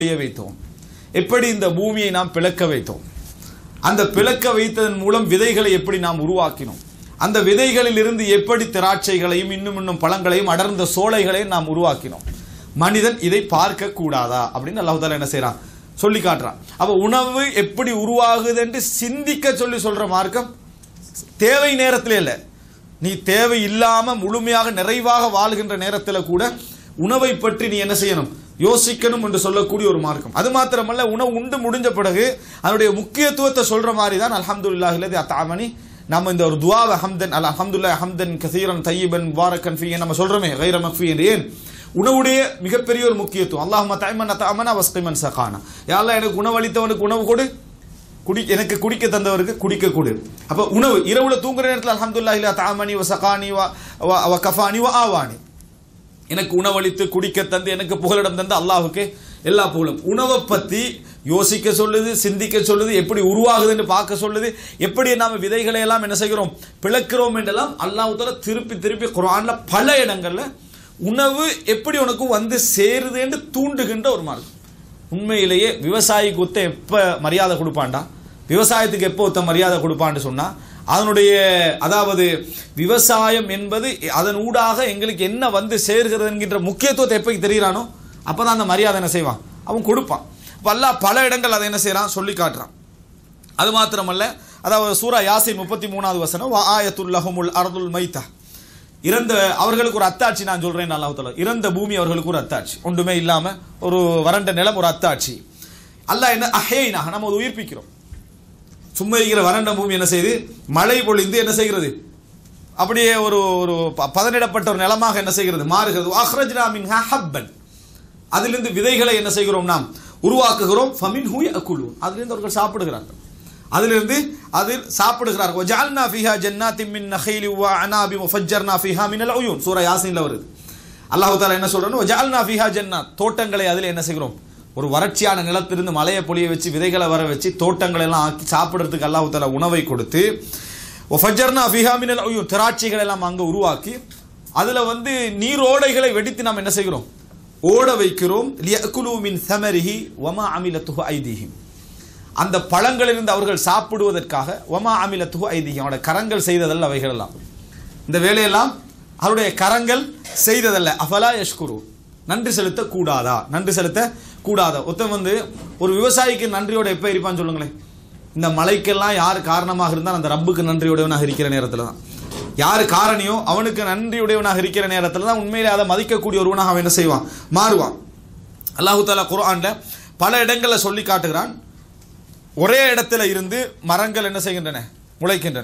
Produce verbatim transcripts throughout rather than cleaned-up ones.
வைத்தோம், எப்படி இந்த பூமியை நாம் பிளக்க வைத்தோம், அந்த பிளக்க வைத்ததன் மூலம் விதைகளை எப்படி நாம் உருவாக்கினோம், அந்த விதைகளில் இருந்து எப்படி திராட்சைகளையும் இன்னும் இன்னும் பழங்களையும் அடர்ந்த சோலைகளையும் நாம் உருவாக்கினோம். மனிதன் இதை பார்க்க கூடாதா அப்படின்னு அல்லாஹ் தஆலா என்ன செய்யறான், சொல்லி காட்டுறான். அப்ப உணவு எப்படி உருவாகுது என்று சிந்திக்க சொல்லி சொல்ற மார்க்கம் தேவை நேரத்திலே இல்லை, நீ தேவை இல்லாம முழுமையாக நிறைவாக வாழ்கின்ற நேரத்தில் கூட உணவை பற்றி நீ என்ன செய்யணும், யோசிக்கணும் என்று சொல்லக்கூடிய ஒரு மார்க்கம். அது மாத்திரமல்ல, உணவு உண்டு முடிஞ்ச பிறகு அதனுடைய முக்கியத்துவத்தை சொல்ற மாதிரி தான் அல்ஹம்துலில்லாஹி அல்லதி அத்அமனி. நம்ம இந்த ஒரு துஆவை ஹம்தன் அல் அல்ஹம்துலில்லாஹி ஹம்தன் கஸீரன் தய்யிபன் முபாரக்கன் ஃபீ நம்ம சொல்றோமே கைர மக்ஃபி என்று. ஏன் உணவுடைய மிகப்பெரிய ஒரு முக்கியத்துவம். அல்லாஹும்ம தஅமன தஅமனா வஸ்கிமன் சகானா, யா அல்லாஹ் எனக்கு உணவளித்தவனுக்கு உணவு கொடு, குடி எனக்கு குடிக்க தந்தவருக்கு குடிக்க கொடு. அப்ப உணவு இரவுல தூங்குற நேரத்தில் அல்ஹம்துலில்லாஹி லா தஅமனி வ சகானி வ கஃபானி வ ஆவானி, எனக்கு உணவளித்து குடிக்க தந்து எனக்கு புகலிடம் தந்து அல்லாஹுக்கு எல்லா புகழும். உணவை பத்தி யோசிக்க சொல்லுது, சிந்திக்க சொல்லுது, எப்படி உருவாகுதுன்னு பார்க்க சொல்லுது, எப்படி நாம விதைகளை எல்லாம் என்ன செய்கிறோம் பிளக்கிறோம் என்றெல்லாம் அல்லாஹ் தஆலா திருப்பி திருப்பி குர்ஆன்ல பல இடங்கள்ல உணவு எப்படி உனக்கு வந்து சேருது என்று தூண்டுகின்ற ஒரு மார்க்கம். உண்மையிலேயே விவசாயிக்கு ஒத்த எப்ப மரியாதை கொடுப்பான்டா, விவசாயத்துக்கு எப்போ ஒத்த மரியாதை கொடுப்பான்னு சொன்னா, அதனுடைய அதாவது விவசாயம் என்பது அதன் ஊடாக எங்களுக்கு என்ன வந்து சேர்கிறது என்கின்ற முக்கியத்துவத்தை எப்ப தெரிகிறானோ அப்பதான் அந்த மரியாதை என்ன செய்வான், அவன் கொடுப்பான். அல்லாஹ் பல இடங்கள் அதை என்ன செய்யறான் சொல்லி காட்டுறான். அது மாத்திரமல்ல, அதாவது சூரா யாசின் முப்பத்தி மூணாவது வசனம், வ ஆயத்துல் லஹுமுல் அர்துல் மைத்தா, இறந்த அவர்களுக்கு ஒரு அத்தாட்சி நான் சொல்றேன் அல்லாஹ் தஆலா, இறந்த பூமி அவர்களுக்கு ஒரு அத்தாட்சி, ஒன்றுமே இல்லாம ஒரு வறண்ட நிலம் ஒரு அத்தாட்சி. அல்லாஹ் என்ன அஹ்யைனா, நம்ம அதை உயிர்ப்பிக்கிறோம். சும்மா இருக்கிற வறண்ட பூமி என்ன செய்யுது, மழை பொழிந்து என்ன செய்கிறது, அப்படியே ஒரு ஒரு பதனிடப்பட்ட ஒரு நிலமாக என்ன செய்கிறது மாறுகிறது. அஹ்ரஜ்னா மின்ஹா ஹப்பன், அதிலிருந்து விதைகளை என்ன செய்கிறோம் நாம் உருவாக்குகிறோம். ஃபமின்ஹு யஅகுலூன், அதிலிருந்து அவர்கள் சாப்பிடுகிறார்கள், அதிலிருந்து அதில் சாப்பிடுகிறார்கள். வஜஅல்னா ஃபீஹா ஜன்னாத்தின் மின் நഖீலி வ அனாபி வஃஜர்னா ஃபீஹா மினல் உயூன், சூரா யாசீன்ல வருது. அல்லாஹ் தஆலா என்ன சொல்றானோ, வஜஅல்னா ஃபீஹா ஜன்னாத், தோட்டங்களை அதில் என்ன செய்கிறோம், ஒரு வறட்சியான நிலத்திலிருந்து மலையை பொழிய வச்சு விதைகளை வர வச்சு தோட்டங்களை எல்லாம் ஆக்கி சாப்பிடுறதுக்கு அல்லாஹ் தஆலா உணவை கொடுத்து, வஃஜர்னா ஃபீஹா மினல் உயூன், திராட்சைகளை எல்லாம் அங்க உருவாக்கி அதுல வந்து நீரோடைகளை வெடித்து நாம் என்ன செய்கிறோம், ஓட வைக்கிறோம். லியஅகுலு மின் ஸமரிஹி வமா அமிலத்துஹு ஐதீஹிம், அந்த பழங்களிலிருந்து அவர்கள் சாப்பிடுவதற்காக. வமா அமிலத்துஹு ஐதீஹிம், அவருடைய கரங்கள் செய்ததல்ல அவைகள் எல்லாம், இந்த வேலையெல்லாம் அவருடைய கரங்கள் செய்ததல்ல. அஃபலா யஷ்குரு, நன்றி செலுத்த கூடாதா, நன்றி செலுத்த கூடாதா. ஒருத்தன் வந்து ஒரு விவசாயிக்கு நன்றியோட எப்ப இருப்பான்னு சொல்லுங்களேன், இந்த மழைக்கெல்லாம் யார் காரணமாக இருந்தால் அந்த ரப்புக்கு நன்றியுடையவனாக இருக்கிற நேரத்தில் தான், யாரு காரணியோ அவனுக்கு நன்றியுடையவனாக இருக்கிற நேரத்தில் தான் உண்மையிலே அதை மதிக்கக்கூடிய ஒருவனாக அவன் என்ன செய்வான், மாறுவான். அல்லாஹ் தஆலா குர்ஆன்ல பல இடங்கள்ல சொல்லி காட்டுகிறான், ஒரே இடத்துல இருந்து மரங்கள் என்ன செய்கின்றன, முளைக்கின்றன.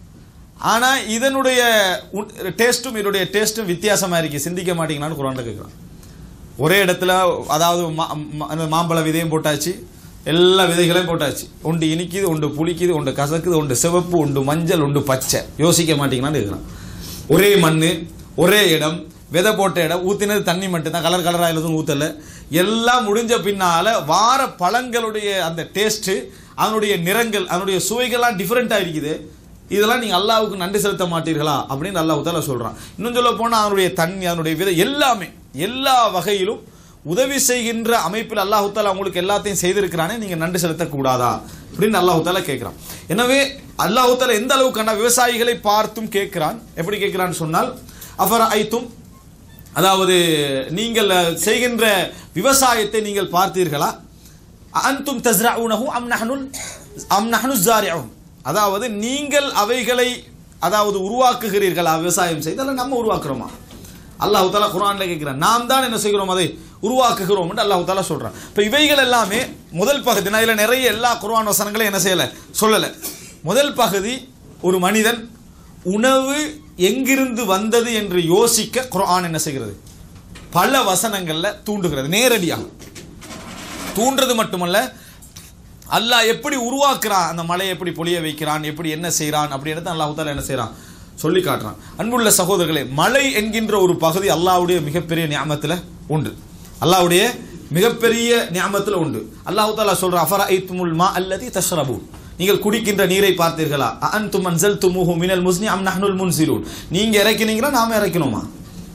ஆனா இதனுடைய டேஸ்டும் இதனுடைய டேஸ்டும் வித்தியாசமா இருக்கு, சிந்திக்க மாட்டீங்களான்னு குர்ஆன்ல கேட்கிறான். ஒரே இடத்துல அதாவது மாம்பழ விதையும் போட்டாச்சு, எல்லா விதைகளையும் போட்டாச்சு, ஒன்று இனிக்குது, ஒன்று புளிக்குது, ஒன்று கசக்குது, ஒன்று சிவப்பு, ஒன்று மஞ்சள், ஒன்று பச்சை, யோசிக்க மாட்டீங்களான்னு இருக்கிறான். ஒரே மண், ஒரே இடம், விதை போட்ட இடம், ஊத்தினது தண்ணி மட்டும்தான், கலர் கலராக எதுவும் ஊத்தல. எல்லாம் முடிஞ்ச பின்னால வார பழங்களுடைய அந்த டேஸ்ட், அதனுடைய நிறங்கள், அதனுடைய சுவைகள்லாம் டிஃபரெண்டா இருக்குது. இதெல்லாம் நீங்க அல்லாஹ்வுக்கு நன்றி செலுத்த மாட்டீர்களா அப்படின்னு அல்லாஹ் தஆலா சொல்றான். இன்னும் சொல்ல போனா அதனுடைய தண்ணி, அதனுடைய விதை எல்லாமே எல்லா வகையிலும் உதவி செய்கின்ற அமைப்பில் அல்லாஹ் தஆலா உங்களுக்கு எல்லாத்தையும் செய்திருக்கிறானே, நீங்க நன்றி செலுத்த கூடாதா அப்படின்னு அல்லாஹ் தஆலா கேட்கிறான். எனவே அல்லாஹ் தஆலா எந்த அளவுக்கு விவசாயிகளை பார்த்தும் கேட்கிறான். எப்படி கேட்கிறான்னு சொன்னால், அஃபரஐத்தும், அதாவது நீங்கள் செய்கின்ற விவசாயத்தை நீங்கள் பார்த்தீர்களா, அன்தும் தஸ்ரஊனஹு அம் நஹ்னுல் அம் நஹ்னு ஸாரிஊன், அதாவது நீங்கள் அவைகளை அதாவது உருவாக்குகிறீர்களா, விவசாயம் செய்தால் நம்ம உருவாக்குறோமா. அல்லாஹ் தஆலா குர்ஆன்ல கேட்கிறான், நாம் தான் என்ன செய்கிறோம், அதை உருவாக்குகிறோம் என்று அல்லாஹ் தஆலா சொல்றான். இப்ப இவைகள் எல்லாமே முதல் பகுதி, நான் இதுல நிறைய எல்லா குர்ஆன் வசனங்களையும் என்ன செய்யல சொல்லல. முதல் பகுதி, ஒரு மனிதன் உணவு எங்கிருந்து வந்தது என்று யோசிக்க குர்ஆன் என்ன செய்கிறது, பல வசனங்கள்ல தூண்டுகிறது. நேரடியாக தூண்டுறது மட்டுமல்ல, அல்லாஹ் எப்படி உருவாக்குறான், அந்த மலையை எப்படி பொழிய வைக்கிறான், எப்படி என்ன செய்யறான் அப்படின்றது அல்லாஹ் தஆலா என்ன செய்யறான் சொல்லி காட்டுறான். அன்புள்ள சகோதரர்களே, மழை என்கின்ற ஒரு பகுதி அல்லாஹ்வுடைய மிகப்பெரிய நிஅமத்துல உண்டு, அல்லாஹ்வுடைய மிகப்பெரிய நிஅமத்துல உண்டு. அல்லாஹ் தஆலா சொல்றான், அஃபரஐத்துமுல் மா அல்லதி தஷ்ரபூன், நீங்கள் குடிக்கின்ற நீரை பார்த்தீர்களா, அன்தும் அன்ஸல்துமூஹு மினல் முஸ்னி அம் நஹ்னுல் முன்ஸிலூன், நீங்க இறக்கினீங்களா நாம இறக்கணுமா,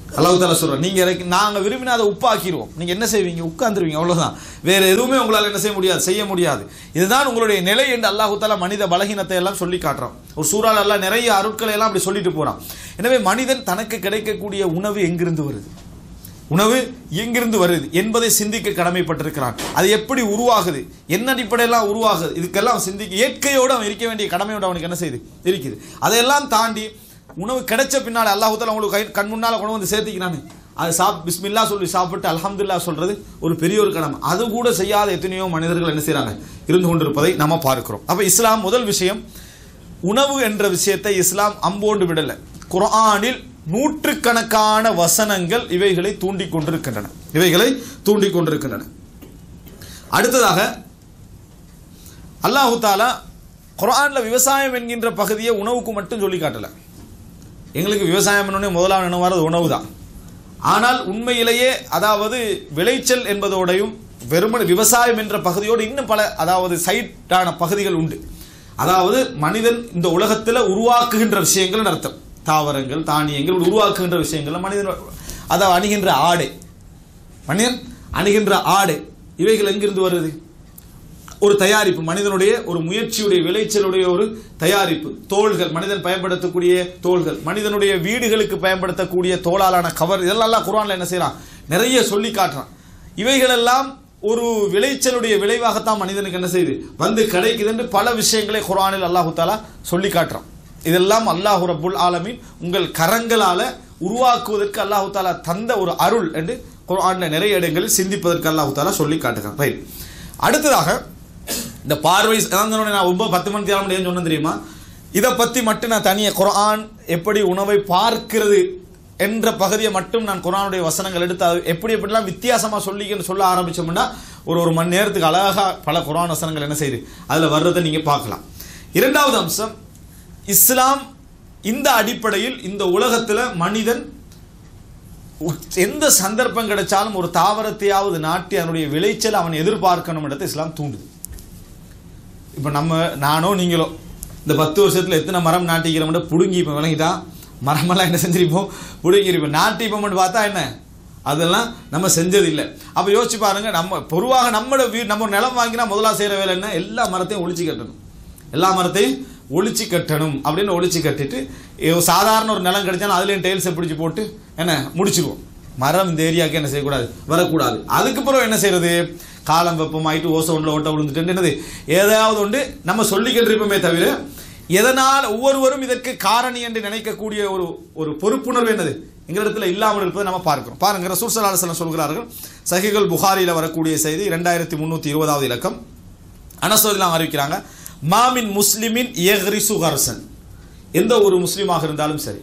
அல்லாஹ் தஆலா சொல்றார், நீங்க நாங்க விரும்பினா அதை உப்பாக்கிடுவோம், நீங்க என்ன செய்வீங்க? உட்கார்ந்துருவீங்க, அவ்வளவுதான். வேற எதுவுமே உங்களால் என்ன செய்ய முடியாது, செய்ய முடியாது. இதுதான் உங்களுடைய நிலை என்று அல்லாஹ் தஆலா மனித பலகீனத்தை எல்லாம் சொல்லி காட்டுறான். ஒரு சூறால அல்லாஹ் நிறைய அருட்களை எல்லாம் அப்படி சொல்லிட்டு போறான். எனவே மனிதன் தனக்கு கிடைக்கக்கூடிய உணவு எங்கிருந்து வருது, உணவு எங்கிருந்து வருது என்பதை சிந்திக்க கடமைப்பட்டிருக்கிறான். அது எப்படி உருவாகுது, என்ன அடிப்படையெல்லாம் உருவாகுது, இதுக்கெல்லாம் சிந்திக்க இயற்கையோடு அவன் இருக்க வேண்டிய கடமையோடு அவனுக்கு என்ன செய்யுது இருக்குது. அதையெல்லாம் தாண்டி உணவு கிடைச்ச பின்னால் அல்லாஹ் தஆலா உங்களுக்கு கை கண் முன்னால் கொண்டு வந்து சேர்த்திக்கிறானு, அது சாப் பிஸ்மில்லா சொல்லி சாப்பிட்டு அல்ஹம்துலில்லாஹ் சொல்றது ஒரு பெரிய ஒரு கடமை. அது கூட செய்யாத எத்தனையோ மனிதர்கள் என்ன செய்யறாங்க, இருந்து கொண்டிருப்பதை நம்ம பார்க்கிறோம். அப்ப இஸ்லாம் முதல் விஷயம், உணவு என்ற விஷயத்தை இஸ்லாம் அம்போண்டு விடல. குர்ஆனில் நூற்றுக்கணக்கான வசனங்கள் இவைகளை தூண்டிக் கொண்டிருக்கின்றன இவைகளை தூண்டிக் கொண்டிருக்கின்றன அடுத்ததாக அல்லாஹ் தஆலா குர்ஆன்ல விவசாயம் என்கின்ற பகுதியை உணவுக்கு மட்டும் சொல்லி காட்டல. எங்களுக்கு விவசாயம் என்னன்னே முதலாவது நினைவாரது உணவு தான். ஆனால் உண்மையிலேயே அதாவது விளைச்சல் என்பதோடையும் வெறுமனே விவசாயம் என்ற பகுதியோடு இன்னும் பல அதாவது சைட்டான பகுதிகள் உண்டு. அதாவது மனிதன் இந்த உலகத்தில் உருவாக்குகின்ற விஷயங்கள் அர்த்தம், தாவரங்கள் தானியங்கள் உருவாக்குகின்ற விஷயங்கள், மனிதன் அதை அணுகின்ற ஆடை, மனிதன் அணுகின்ற ஆடை, இவைகள் எங்கிருந்து வருது? ஒரு தயாரிப்பு, மனிதனுடைய ஒரு முயற்சியுடைய விளைச்சலுடைய ஒரு தயாரிப்பு. தோள்கள், மனிதன் பயன்படுத்தக்கூடிய தோள்கள், மனிதனுடைய வீடுகளுக்கு பயன்படுத்தக்கூடிய தோளாலான கவர், இதெல்லாம் குர்ஆன்ல என்ன செய்யறான், நிறைய சொல்லி காட்டுறான். இவைகளெல்லாம் ஒரு விளைச்சலுடைய விளைவாகத்தான் மனிதனுக்கு என்ன செய்யுது, வந்து கிடைக்குது என்று பல விஷயங்களை குர்ஆனில் அல்லாஹ் தஆலா சொல்லி காட்டுறான். இதெல்லாம் அல்லாஹ் ரப்புல் ஆலமீன் உங்கள் கரங்களால உருவாக்குவதற்கு அல்லாஹ் தஆலா தந்த ஒரு அருள் என்று குர்ஆன்ல நிறைய இடங்களில் சிந்திப்பதற்கு அல்லாஹ் தஆலா சொல்லி காட்டுகிறான். ரைட். அடுத்ததாக இந்த பார்வை, நான் ரொம்ப பத்து மணி தேவை சொன்ன தெரியுமா, இதை பத்தி மட்டும் நான் தனியாக குர்ஆன் எப்படி உணவை பார்க்கிறது என்ற பகுதியை மட்டும் நான் குர்ஆனுடைய வசனங்கள் எடுத்து அது எப்படி எப்படிலாம் வித்தியாசமா சொல்லிக்கன்னு சொல்ல ஆரம்பிச்சோம்னா ஒரு ஒரு மணி நேரத்துக்கு அழகா பல குர்ஆன் வசனங்கள் என்ன செய்யுது அதுல வர்றதை நீங்க பார்க்கலாம். இரண்டாவது அம்சம், இஸ்லாம் இந்த அடிப்படையில் இந்த உலகத்துல மனிதன் எந்த சந்தர்ப்பம் கிடைச்சாலும் ஒரு தாவரத்தையாவது நாட்டி அதனுடைய விளைச்சல் அவன் எதிர்பார்க்கணும் இடத்தை இஸ்லாம் தூண்டுது. இப்ப நம்ம நானோ நீங்களோ இந்த பத்து வருஷத்துல எத்தனை மரம் நாட்டிக்கிறோம் புடுங்கி இப்ப விளங்கிட்டா மரமெல்லாம் என்ன செஞ்சிருப்போம், புடுங்கிருப்போம். நாட்டிப்போம்னு பார்த்தா என்ன, அதெல்லாம் நம்ம செஞ்சது இல்லை. அப்ப யோசிச்சு பாருங்க, நம்ம பொதுவாக நம்மளோட வீ நம்ம நிலம் வாங்கினா முதலா செய்யற வேலை என்ன, எல்லா மரத்தையும் ஒழிச்சு கட்டணும், எல்லா மரத்தையும் ஒழிச்சு கட்டணும் அப்படின்னு ஒழிச்சு கட்டிட்டு சாதாரண ஒரு நிலம் கிடைச்சாலும் அதுலேயும் டைல்ஸை பிடிச்சி போட்டு என்ன முடிச்சிருவோம். மரம் இந்த ஏரியாவுக்கு என்ன செய்யக்கூடாது, வரக்கூடாது. அதுக்கப்புறம் என்ன செய்யறது, காலம் வெப்பமாயிட்டு ஓசோன்ல ஓட்ட விழுந்துட்டு என்னது ஏதாவது ஒன்று நம்ம சொல்லிக்கிட்டு இருப்போமே தவிர எதனால் ஒவ்வொருவரும் இதற்கு காரணி என்று நினைக்கக்கூடிய ஒரு ஒரு பொறுப்புணர்வு என்னது எங்களிடத்தில் இல்லாமல் இருப்பதை நம்ம பார்க்கிறோம். பாருங்க, ரசூல் ஸல்லல்லாஹு அலைஹி வஸல்லம் சொல்கிறார்கள், சஹீஹுல் புகாரியில வரக்கூடிய செய்தி இரண்டாயிரத்தி முன்னூத்தி இருபதாவது இலக்கம், அனஸ் ரலியல்லாஹு அன்ஹு அறிவிக்கிறாங்க, மாமின் முஸ்லிமின் யக்ரிசு கர்சன், எந்த ஒரு முஸ்லிமாக இருந்தாலும் சரி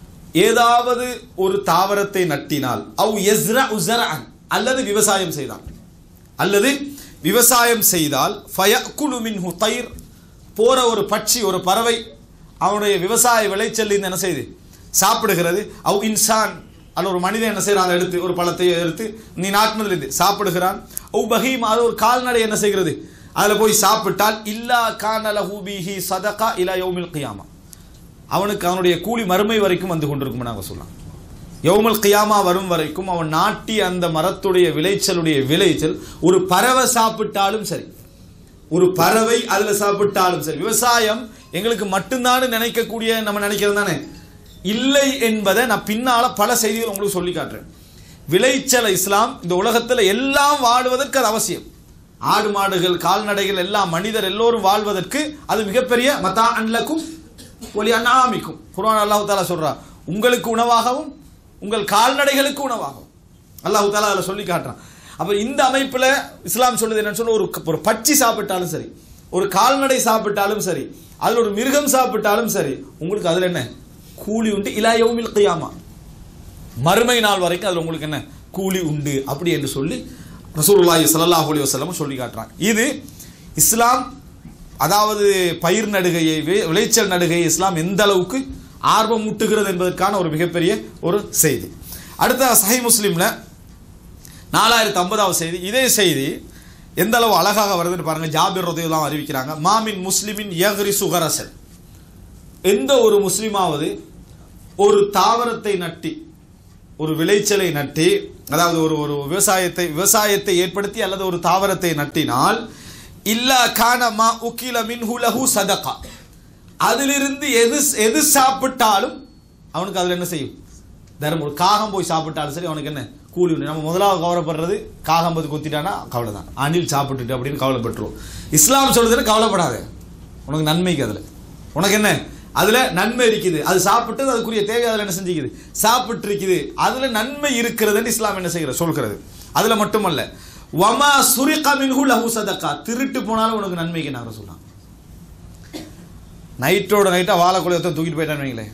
ஏதாவது ஒரு தாவரத்தை நட்டினால், அவ் யஸ்ரஉ ஸர்அன், அல்லது விவசாயம் செய்தால் அல்லது விவசாயம் செய்தால், ஃபயக்குலு மின்ஹு தைர், போற ஒரு பட்சி ஒரு பறவை அவனுடைய விவசாய விளைச்சல் என்ன செய்து சாப்பிடுகிறது, அவ் இன்சான், அல்ல ஒரு மனிதன் என்ன செய்யறான், எடுத்து ஒரு பழத்தை எடுத்து நீ நாட்டினதுல இருந்து சாப்பிடுகிறான், அவ் பஹீம், அது ஒரு கால்நடை என்ன செய்கிறது அதுல போய் சாப்பிட்டால், இல்லா கான லஹு பிஹி ஸதகா இலா யௌமில் கியாமா, அவனுக்கு அவனுடைய கூலி மறுமை வரைக்கும் வந்து கொண்டிருக்கும். நாங்கள் சொல்லலாம், யௌமுல் கியாமா வரும் வரைக்கும் அவன் நாட்டி அந்த மரத்துடைய விளைச்சலுடைய விளைச்சல் ஒரு பறவை சாப்பிட்டாலும் சரி, ஒரு பறவை அதுல சாப்பிட்டாலும் சரி. விவசாயம் எங்களுக்கு மட்டும்தான் நினைக்கக்கூடிய நம்ம நினைக்கிறது தானே, இல்லை என்பதை நான் பின்னால பல செய்திகள் உங்களுக்கு சொல்லி காட்டுறேன். விளைச்சல் இஸ்லாம் இந்த உலகத்தில் எல்லாம் வாழ்வதற்கு அது அவசியம். ஆடு மாடுகள் கால்நடைகள் எல்லாம் மனிதர் எல்லோரும் வாழ்வதற்கு அது மிகப்பெரிய மத்தா அன்லக்கும் ஒலி அன்னாமிக்கும். குர்ஆன் அல்லாஹ் தஆலா சொல்றா, உங்களுக்கு உணவாகவும் உங்கள் கால்நடைகளுக்கு உணவாகும் அல்லாஹ் தஆலா அதில் சொல்லி காட்டுறான். அப்ப இந்த அமைப்புல இஸ்லாம் சொல்லுது என்னன்னு சொன்ன, ஒரு ஒரு பட்சி சாப்பிட்டாலும் சரி, ஒரு கால்நடை சாப்பிட்டாலும் சரி, அதுல ஒரு மிருகம் சாப்பிட்டாலும் சரி, உங்களுக்கு அதுல என்ன கூலி உண்டு, இலா யௌமில் கியாமா, மறுமை நாள் வரைக்கும் அதுல உங்களுக்கு என்ன கூலி உண்டு அப்படி என்று சொல்லி ரசூலுல்லாஹி ஸல்லல்லாஹு அலைஹி வஸல்லம் சொல்லி காட்டுறாங்க. இது இஸ்லாம், அதாவது பயிர் நடுகையை விளைச்சல் நடுகையை இஸ்லாம் எந்த அளவுக்கு ஆர்வம் ஊட்டுகிறது என்பதற்கான ஒரு மிகப்பெரிய ஒரு செய்தி. அடுத்த சஹீஹ் முஸ்லிம்ல நாலாயிரத்தி ஐம்பதாவது செய்தி, இதே செய்தி எந்த அளவு அழகாக வருதுன்னு பாருங்க. ஜாபிர் ரலியல்லாஹு அன்ஹு அறிவிக்கிறாங்க, மாமின் முஸ்லிமின் யக்ரிசு கரசன், எந்த ஒரு முஸ்லிமாவது ஒரு தாவரத்தை நட்டி ஒரு விளைச்சலை நட்டி, அதாவது ஒரு ஒரு விவசாயத்தை விவசாயத்தை ஏற்படுத்தி அல்லது ஒரு தாவரத்தை நட்டினால் இல்லா கான மா உகில மின்ஹு லஹு சதகா, அதிலிருந்து எது எது சாப்பிட்டாலும் அவனுக்கு அதில் என்ன செய்யும்? தர்மம். ஒரு காகம் போய் சாப்பிட்டாலும் சரி அவனுக்கு என்ன கூலி உண்டு. நம்ம முதலாவது கவலைப்படுறது காகம் பது கொத்திட்டானா கவலை தான், அணில் சாப்பிட்டுட்டு அப்படின்னு கவலைப்பட்டுருவோம். இஸ்லாம் சொல்றதுன்னு கவலைப்படாத, உனக்கு நன்மைக்கு அதில் உனக்கு என்ன அதுல நன்மை இருக்குது, அது சாப்பிட்டு அதுக்குரிய தேவை அதில் என்ன செஞ்சுக்குது சாப்பிட்டு இருக்குது, அதுல நன்மை இருக்கிறதுன்னு இஸ்லாம் என்ன செய்கிற சொல்கிறது. அதுல மட்டுமல்ல, வமா சுரிக மின்ஹு லஹு சதகா, திருட்டு போனாலும் உனக்கு நன்மைக்கு நாங்கள் சொல்லலாம். நைட்டோட நைட்டா வாழைக்குலையத்தை தூக்கிட்டு போயிட்டான்னு வைங்களேன்,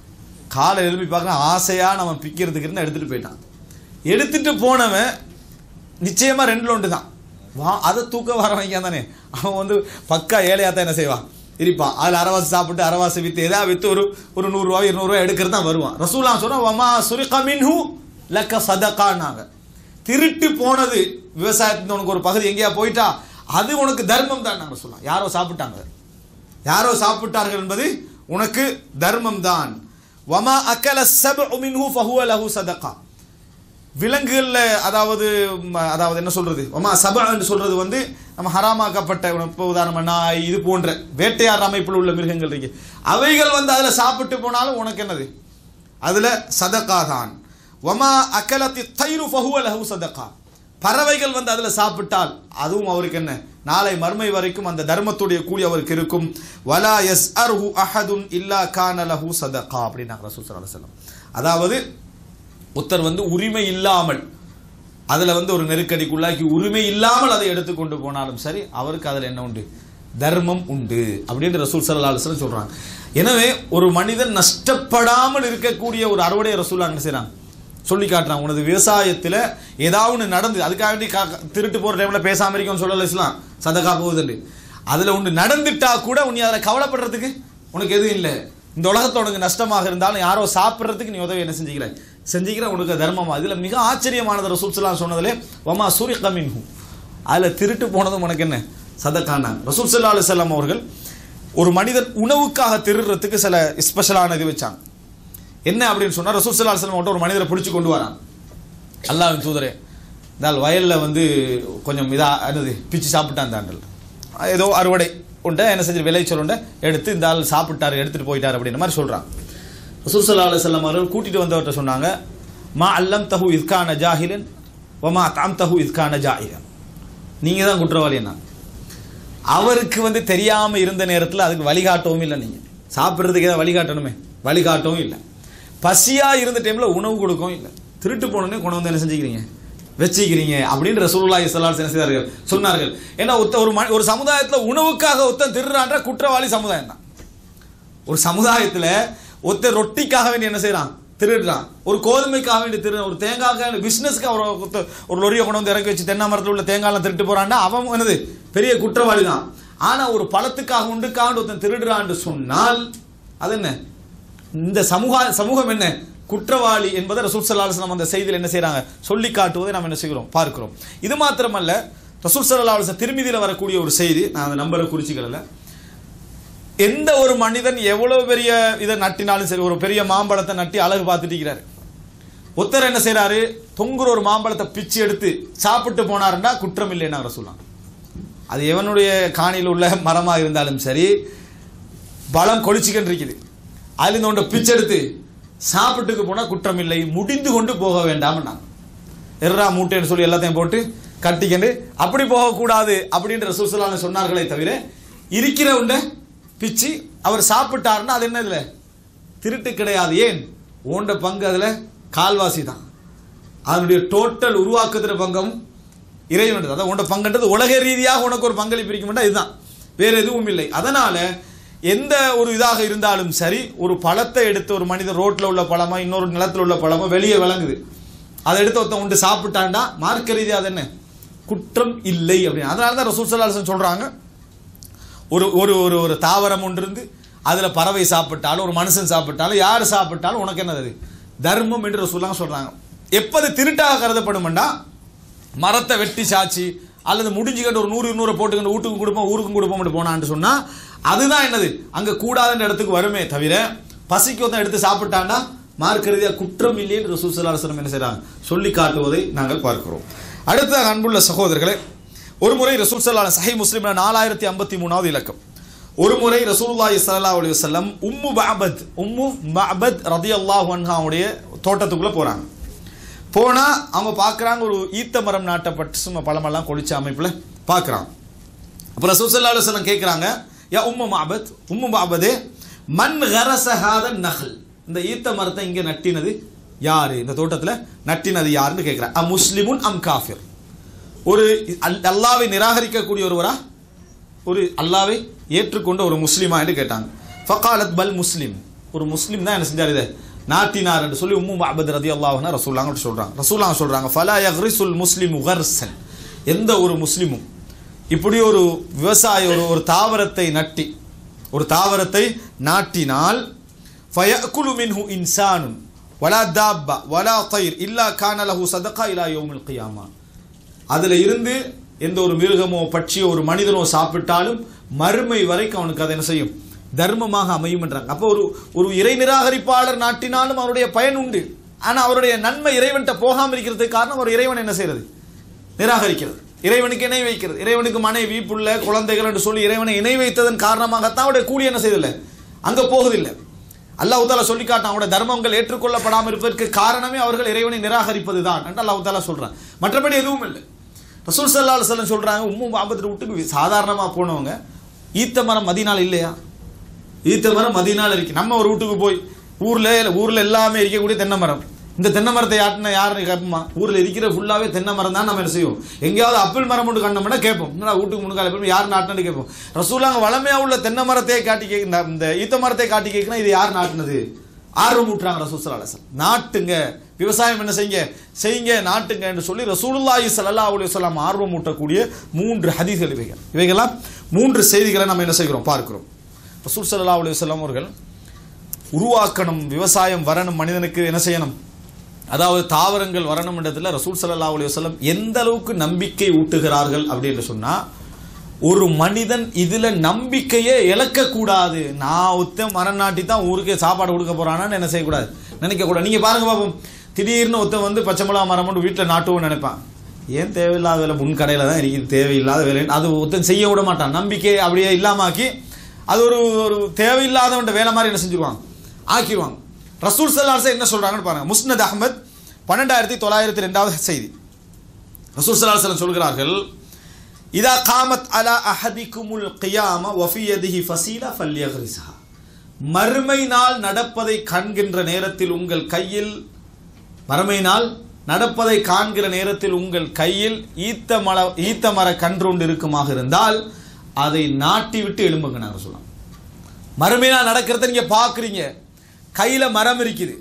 காலை எழுப்பி பார்க்க ஆசையா நம்ம பிக்கிறதுக்கு இருந்தால் எடுத்துட்டு போயிட்டான். எடுத்துட்டு போனவன் நிச்சயமா ரெண்டு ஒன்று தான், வா அதை தூக்க வர வைக்க தானே, அவன் வந்து பக்கா ஏழையாத்தான் என்ன செய்வான் இருப்பான். அதில் அரவாசி சாப்பிட்டு அரவாசி வித்து ஏதாவது வித்து ஒரு ஒரு நூறுரூவா இருநூறுவா எடுக்கிறது தான் வருவான். ரசூலா சொன்னா வமா சுரிக மின்ஹு லக்க சதகான்னாங்க. திருட்டு போனது விவசாயத்தின் உனக்கு ஒரு பகுதி எங்கேயா போயிட்டா அது உனக்கு தர்மம் தான் நாங்கள் சொல்லலாம். யாரோ சாப்பிட்டாங்க, யாரோ சாப்பிட்டார்கள் என்பது உனக்கு தர்மம் தான். வமா அக்கல சப்உ மின்ஹு ஃபஹுவ லஹு சதகா, விலங்குகள்ல அதாவது அதாவது என்ன சொல்றது, வமா சபா என்று சொல்றது வந்து நம்ம ஹராமாக்கப்பட்ட, இப்போ உதாரணம் நாய் இது போன்ற வேட்டையாடுற அமைப்பில் உள்ள மிருகங்கள் இருக்கு, அவைகள் வந்து அதுல சாப்பிட்டு போனாலும் உனக்கு என்னது அதுல சதகா தான். வமா அக்கலத்தி தைரு ஃபஹுவ லஹு சதகா, பறவைகள் வந்து அதுல சாப்பிட்டால் அதுவும் அவருக்கு என்ன நாளை மறுமை வரைக்கும் அந்த தர்மத்துடைய கூலி அவருக்கு இருக்கும். வலா யஸ்அருஹு அஹதுன் இல்லா கான லஹு சதகா அப்படின்னாங்க ரசூல் ஸல்லல்லாஹு அலைஹி வஸல்லம். அதாவது ஒருத்தர் வந்து உரிமை இல்லாமல் அதுல வந்து ஒரு நெருக்கடிக்குள்ளாக்கி உரிமை இல்லாமல் அதை எடுத்துக்கொண்டு போனாலும் சரி அவருக்கு அதுல என்ன உண்டு தர்மம் உண்டு அப்படின்னு ரசூல் ஸல்லல்லாஹு அலைஹி வஸல்லம் சொல்றாங்க. எனவே ஒரு மனிதன் நஷ்டப்படாமல் இருக்கக்கூடிய ஒரு அறுவடை ரசூல் என்ன செய்றாங்க சொல்லி காட்டுறாங்க. உனது விவசாயத்தில் ஏதாவது ஒன்று நடந்து அதுக்காக திருட்டு போகிற டைமில் பேசாமல் இருக்கோன்னு சொல்லலை இஸ்லாம், சதகா போகுதுன்னு அதில் ஒன்று நடந்துட்டா கூட உன்னை அதில் கவலைப்படுறதுக்கு உனக்கு எதுவும் இல்லை. இந்த உலகத்தில் உனக்கு நஷ்டமாக இருந்தாலும் யாரோ சாப்பிட்றதுக்கு நீ உதவி என்ன செஞ்சுக்கிற செஞ்சுக்கிற உனக்கு தர்மமா. இதில் மிக ஆச்சரியமானது ரசூல் ஸல்லல்லாஹு சொன்னதிலே வமா சுரிக மின்ஹு, அதில் திருட்டு போனதும் உனக்கு என்ன சதகானாங்க. ரசூல் ஸல்லல்லாஹு அலைஹி வஸல்லம் அவர்கள் ஒரு மனிதன் உணவுக்காக திருடுறதுக்கு சில ஸ்பெஷலான இது வச்சாங்க. என்ன அப்படின்னு சொன்னா, ரசூல் ஸல்லல்லாஹு அலைஹி வஸல்லம் ஒரு மனிதரை பிடிச்சி கொண்டு வரான். அல்லாஹ்வின் தூதரே, இந்த வயலில் வந்து கொஞ்சம் இதா என்னது பிச்சு சாப்பிட்டான், தாண்டல் ஏதோ அறுவடை உண்டை என்ன செஞ்சு விளைச்சல் உண்டை எடுத்து இந்த ஆள் சாப்பிட்டாரு எடுத்துட்டு போயிட்டார் அப்படின்ற மாதிரி சொல்றான். ரசூல் ஸல்லல்லாஹு அலைஹி வஸல்லம் அவர்கள் கூட்டிட்டு வந்தவர்கிட்ட சொன்னாங்க, மா அல்லம் தஹு இஸ்கான ஜாஹிலன் வமா தாம் தஹு இஸ்கான ஜாஹிலன், நீங்க தான் குற்றவாளி. என்ன அவருக்கு வந்து தெரியாம இருந்த நேரத்தில் அதுக்கு வழிகாட்டவும் இல்லை, நீங்க சாப்பிட்றதுக்கு ஏதாவது வழிகாட்டணுமே வழிகாட்டவும் இல்லை, பசியா இருந்த டைம்ல உணவு கொடுக்கவும் இல்லை, திருட்டு போனோன்னே கொண்டு வந்து என்ன செஞ்சுக்கிறீங்க வச்சுக்கிறீங்க அப்படின்னு ரசூலுல்லாஹி ஸல்லல்லாஹு அலைஹி வஸல்லம் சொன்னார்கள். ஏன்னா ஒத்த ஒரு ஒரு சமுதாயத்தில் உணவுக்காக ஒருத்தன் திருடுறான்ற குற்றவாளி சமுதாயம் தான். ஒரு சமுதாயத்தில் ஒருத்தர் ரொட்டிக்காக வேண்டி என்ன செய்யறான் திருடுறான், ஒரு கோதுமைக்காக வேண்டி திருடுறான், ஒரு தேங்காய்க்காக பிசினஸ்க்கு ஒரு ஒரு லொரியை கொண்டு வந்து இறக்கி வச்சு தென்னை மரத்தில் உள்ள தேங்காய்லாம் திருட்டு போறான்னா அவன் என்னது பெரிய குற்றவாளி தான். ஆனா ஒரு பழத்துக்காக உண்டுக்காக ஒருத்தன் திருடுறான்னு சொன்னால் அது என்ன இந்த சமூக சமூகம் என்ன குற்றவாளி என்பதை ரசூல் ஸல்லல்லாஹு அலைஹி வஸல்லம் அந்த செய்தியில் என்ன செய்யறாங்க சொல்லி காட்டுவதை நாம் என்ன செய்கிறோம் பார்க்கிறோம். இது மாத்திரமல்ல, ரசூல் ஸல்லல்லாஹு அலைஹி வஸல்லம் திருமிதியில் வரக்கூடிய ஒரு செய்தி, நான் அந்த நம்பரை குறிச்சிக்கல, எந்த ஒரு மனிதன் எவ்வளவு பெரிய இதை நட்டினாலும் சரி, ஒரு பெரிய மாம்பழத்தை நட்டி அழகு பார்த்துட்டு இருக்கிறாரு, ஒருத்தர் என்ன செய்யறாரு தொங்குற ஒரு மாம்பழத்தை பிச்சு எடுத்து சாப்பிட்டு போனாருன்னா குற்றம் இல்லைன்னா ரசூலுல்லாஹ். அது எவனுடைய காணியில் உள்ள மரமாக இருந்தாலும் சரி, பழம் கொளிச்சிக்கிட்டு இருக்குது, அதுல ஒன்றை பிச்சு எடுத்து சாப்பிட்டுக்கு போனா குற்றம் இல்லை, முடிந்து கொண்டு போக வேண்டாம். எர்ரா மூட்டைன்னு சொல்லி எல்லாத்தையும் போட்டு கட்டிக்கிண்டு அப்படி போகக்கூடாது அப்படின்ற ரசூல் ஸல்லல்லாஹு அலைஹி வஸல்லம் சொன்னார்களே தவிர, இருக்கிற உண்டை பிச்சு அவர் சாப்பிட்டாருன்னா அது என்ன இல்லை திருட்டு கிடையாது. ஏன் ஓண்ட பங்கு அதுல கால்வாசி தான், அதனுடைய டோட்டல் உருவாக்குகிற பங்கம் இறைவன். அதான் உண்ட பங்குன்றது உலக ரீதியாக உனக்கு ஒரு பங்களிப்பு இருக்க இதுதான், வேற எதுவும் இல்லை. அதனால எந்த ஒரு இதாக இருந்தாலும் சரி, ஒரு பழத்தை எடுத்து ஒரு மனிதர் ரோட்ல உள்ள பழமா இன்னொரு நிலத்தில் உள்ள பழமா வெளியே விளங்குது, அதை எடுத்து ஒருத்தன் உண்டு சாப்பிட்டான்டா மார்க்க ரீதியாக அது என்ன குற்றம் இல்லை அப்படின்னு. அதனால தான் ரசூல் ஸல்லல்லாஹு அலைஹி வஸல்லம் சொல்றாங்க, ஒரு ஒரு ஒரு ஒரு தாவரம் ஒன்று இருந்து அதுல பறவை சாப்பிட்டாலும் ஒரு மனுஷன் சாப்பிட்டாலும் யார் சாப்பிட்டாலும் உனக்கு என்னது தர்மம் என்று ரசூலுல்லாஹ் சொல்றாங்க. எப்போது திருட்டாக கருதப்படும்னா, மரத்தை வெட்டி சாச்சி அல்லது முடிஞ்சுக்கிட்டு ஒரு நூறு நூறு போட்டுக்கிட்டு வீட்டுக்கும் கொடுப்போம் ஊருக்கும் கொடுப்போம் போனான்னு சொன்னா அதுதான் என்னது அங்க கூடாதுன்ற இடத்துக்கு வருமே தவிர, பசிக்கு ஒருத்தன் எடுத்து சாப்பிட்டான்னா மார்க்க ரீதியாக குற்றம் இல்லை என்று ரசூல் ஸல்லல்லாஹு அலைஹி வஸல்லம் என்ன செய்றாங்க சொல்லி காட்டுவதை நாங்கள் பார்க்கிறோம். அடுத்த அன்புள்ள சகோதரர்களே, ஒரு முறை ரசூல் ஸல்லல்லாஹு அலைஹி சஹீஹ் முஸ்லிம்ல நாலாயிரத்தி ஐம்பத்தி மூணாவது இலக்கம். ஒரு முறை ரசூலுல்லாஹி ஸல்லல்லாஹு அலைஹி வஸல்லம் உம்மு மஅபத் உம்மு மஅபத் ரலியல்லாஹு அன்ஹாவுடைய தோட்டத்துக்குள்ள போறாங்க. போனா அவங்க பார்க்கறாங்க ஒரு ஈத்த மரம் நாட்டப்பட்டு சும்மா பழமெல்லாம் கொளிச்ச அமைப்புல பார்க்கறாங்க. அப்ப ரசூல் ஸல்லல்லாஹு அலைஹி வஸல்லம் கேட்கறாங்க, யா உம்மு மஅபத், உம்மு மஅபதே, மன் கரஸ ஹாதன் நஹல், இந்த ஈத்த மரத்தை இங்க நட்டினது யாரு, இந்த தோட்டத்துல நட்டினது யாருன்னு கேட்கிறார். அ முஸ்லிமுன் அம் காஃபிர், ஒரு அல்லாஹ்வை நிராகரிக்கக்கூடிய ஒருவரா, ஒரு அல்லாஹ்வை ஏற்றுக்கொண்ட ஒரு முஸ்லிமா என்று கேட்டாங்க. ஃபகாலத் பல் முஸ்லிம், ஒரு முஸ்லிம் தான் என்ன செஞ்சார் இதை நாட்டினார் என்று சொல்லி உம்மு மஅபத் ரலியல்லாஹு அன்ஹா ரசூலுல்லாஹ் சொல்றாங்க. ரசூலுல்லாஹ் சொல்றாங்க, ஃபலா யக்ரிசுல் முஸ்லிமு கர்ஸன், எந்த ஒரு முஸ்லிமும் இப்படி ஒரு விவசாயி ஒரு ஒரு தாவரத்தை நட்டி ஒரு தாவரத்தை நாட்டினால் ஃபயஅகுலு மின்ஹு இன்சானுன் வலா தாப்பா வலா தைர் இல்லா கான லஹு சதகா இலா யௌமில் கியாமா, அதில் இருந்து எந்த ஒரு மிருகமோ பட்சியோ ஒரு மனிதனோ சாப்பிட்டாலும் மறுமை வரைக்கும் அவனுக்கு அதை என்ன செய்யும், தர்மமாக அமையும் என்றாங்க. அப்போ ஒரு ஒரு இறை நிராகரிப்பாளர் நாட்டினாலும் அவருடைய பயன் உண்டு. ஆனால் அவருடைய நன்மை இறைவன்கிட்ட போகாமல் இருக்கிறதுக்கு காரணம் அவர் இறைவன் என்ன செய்யறது, நிராகரிக்கிறது, இறைவனுக்கு இணை வைக்கிறது. இறைவனுக்கு மனைவி புள்ள குழந்தைகள் என்று சொல்லி இறைவனை இணை வைத்ததன் காரணமாகத்தான் அவருடைய கூலி என்ன செய்யதில்லை, அங்கே போகுதில்லை. அல்லாஹ் தாலா சொல்லி காட்டான், அவருடைய தர்மங்கள் ஏற்றுக்கொள்ளப்படாமல் இருப்பதற்கு காரணமே அவர்கள் இறைவனை நிராகரிப்பது தான் என்று அல்லாஹ் தாலா சொல்றான். மற்றபடி எதுவும் இல்லை. ரசூல் ஸல்லல்லாஹு அலைஹி வஸல்லம் சொல்றாங்க, உம்மு மஅபத் வீட்டுக்கு சாதாரணமாக போனவங்க, ஈத்த மரம் மதீனால இல்லையா, ஈத்த மரம் மதீனால இருக்கு. நம்ம ஒரு வீட்டுக்கு போய் ஊர்ல ஊர்ல எல்லாமே இருக்கக்கூடிய தென்னை மரம், இந்த தென்னை மரத்தை யாட்டின யாருன்னு கேட்போமா, ஊர்ல இருக்கிற ஃபுல்லாவே தென்னை மரம் தான் நம்ம என்ன செய்வோம். எங்கேயாவது அப்பிள் மரம் ஒன்று கண்டோம்னா கேட்போம், என்னடா வீட்டுக்கு முன்னுக்கால எப்போ யார் நாட்டினு கேட்போம். ரசூலாங்க வளமையா உள்ள தென்னை மரத்தை காட்டி கே இந்த ஈத்த மரத்தை காட்டி கேட்கணும், இது யார் நாட்டினது, ஆர்வம் ஊட்டுறாங்க ரசூல் ஸல்லல்லாஹு அலைஹி வஸல்லம். நாட்டுங்க, விவசாயம் என்ன செய்யுங்க செய்யுங்க நாட்டுங்க என்று சொல்லி ரசூலுல்லாஹி ஸல்லல்லாஹு அலைஹி வஸல்லம் ஆர்வம் ஊட்டக்கூடிய மூன்று ஹதீஸ்கள் இவைகள். இவைகளாம் மூன்று செய்திகளை நம்ம என்ன செய்கிறோம் பார்க்கிறோம். ரசூல் ஸல்லல்லாஹு அலைஹி வஸல்லம் அவர்கள் உருவாக்கணும், விவசாயம் வரணும், மனிதனுக்கு என்ன செய்யணும், அதாவது தாவரங்கள் வரணும் என்றதுல ரசூல் ஸல்லல்லாஹு அலைஹி வஸல்லம் எந்த அளவுக்கு நம்பிக்கை ஊட்டுகிறார்கள் அப்படின்னு சொன்னா, ஒரு மனிதன் இதுல நம்பிக்கையே இழக்கக்கூடாது. நான் ஒத்த மரம் நாட்டி தான் ஊருக்கே சாப்பாடு கொடுக்க போறானான்னு என்ன செய்யக்கூடாது, நினைக்க கூடாது. நீங்க பாருங்க பாப்போம், திடீர்னு ஒருத்த வந்து பச்சை மிளகா மரம் மட்டும் வீட்டில் நாட்டுவோம்னு நினைப்பான். ஏன் தேவையில்லாத வேலை, முன் கடையில் தான் இருக்குது, தேவையில்லாத வேலை, அது ஒருத்தன் செய்ய விட மாட்டான். நம்பிக்கை அப்படியே இல்லாமாக்கி அது ஒரு ஒரு தேவையில்லாதவன் வேலை மாதிரி என்ன செஞ்சுருவாங்க, ஆக்கிடுவாங்க. ரசூல் ஸல்லல்லாஹு அலைஹி வஸல்லம் என்ன சொல்றாங்கன்னு பாருங்க. முஸ்னத் அஹ்மத் பன்னெண்டாயிரத்தி தொள்ளாயிரத்தி ரெண்டாவது செய்தி. ரசூல் ஸல்லல்லாஹு அலைஹி வஸல்லம் சொல்கிறார்கள், இதா காமத் அலா அஹதிகுமுல் கியாமா வஃபி யதிஹி ஃபஸீலா ஃபல்யக்ரிஸ்ஹா, மறுமை நாள் நடப்பதை காண்கின்ற நேரத்தில் உங்கள் கையில் மறுமை நாள் நடப்பதை காண்கிற நேரத்தில் உங்கள் கையில் ஈத்த மர ஈத்த மர கன்றொண்டு இருக்குமாக இருந்தால் அதை நாட்டி விட்டு எழும்புங்க. நாங்கள் சொல்லலாம், மறுமை நாள் நடக்கிறத நீங்க பாக்குறீங்க, கையில மரம் இருக்குது,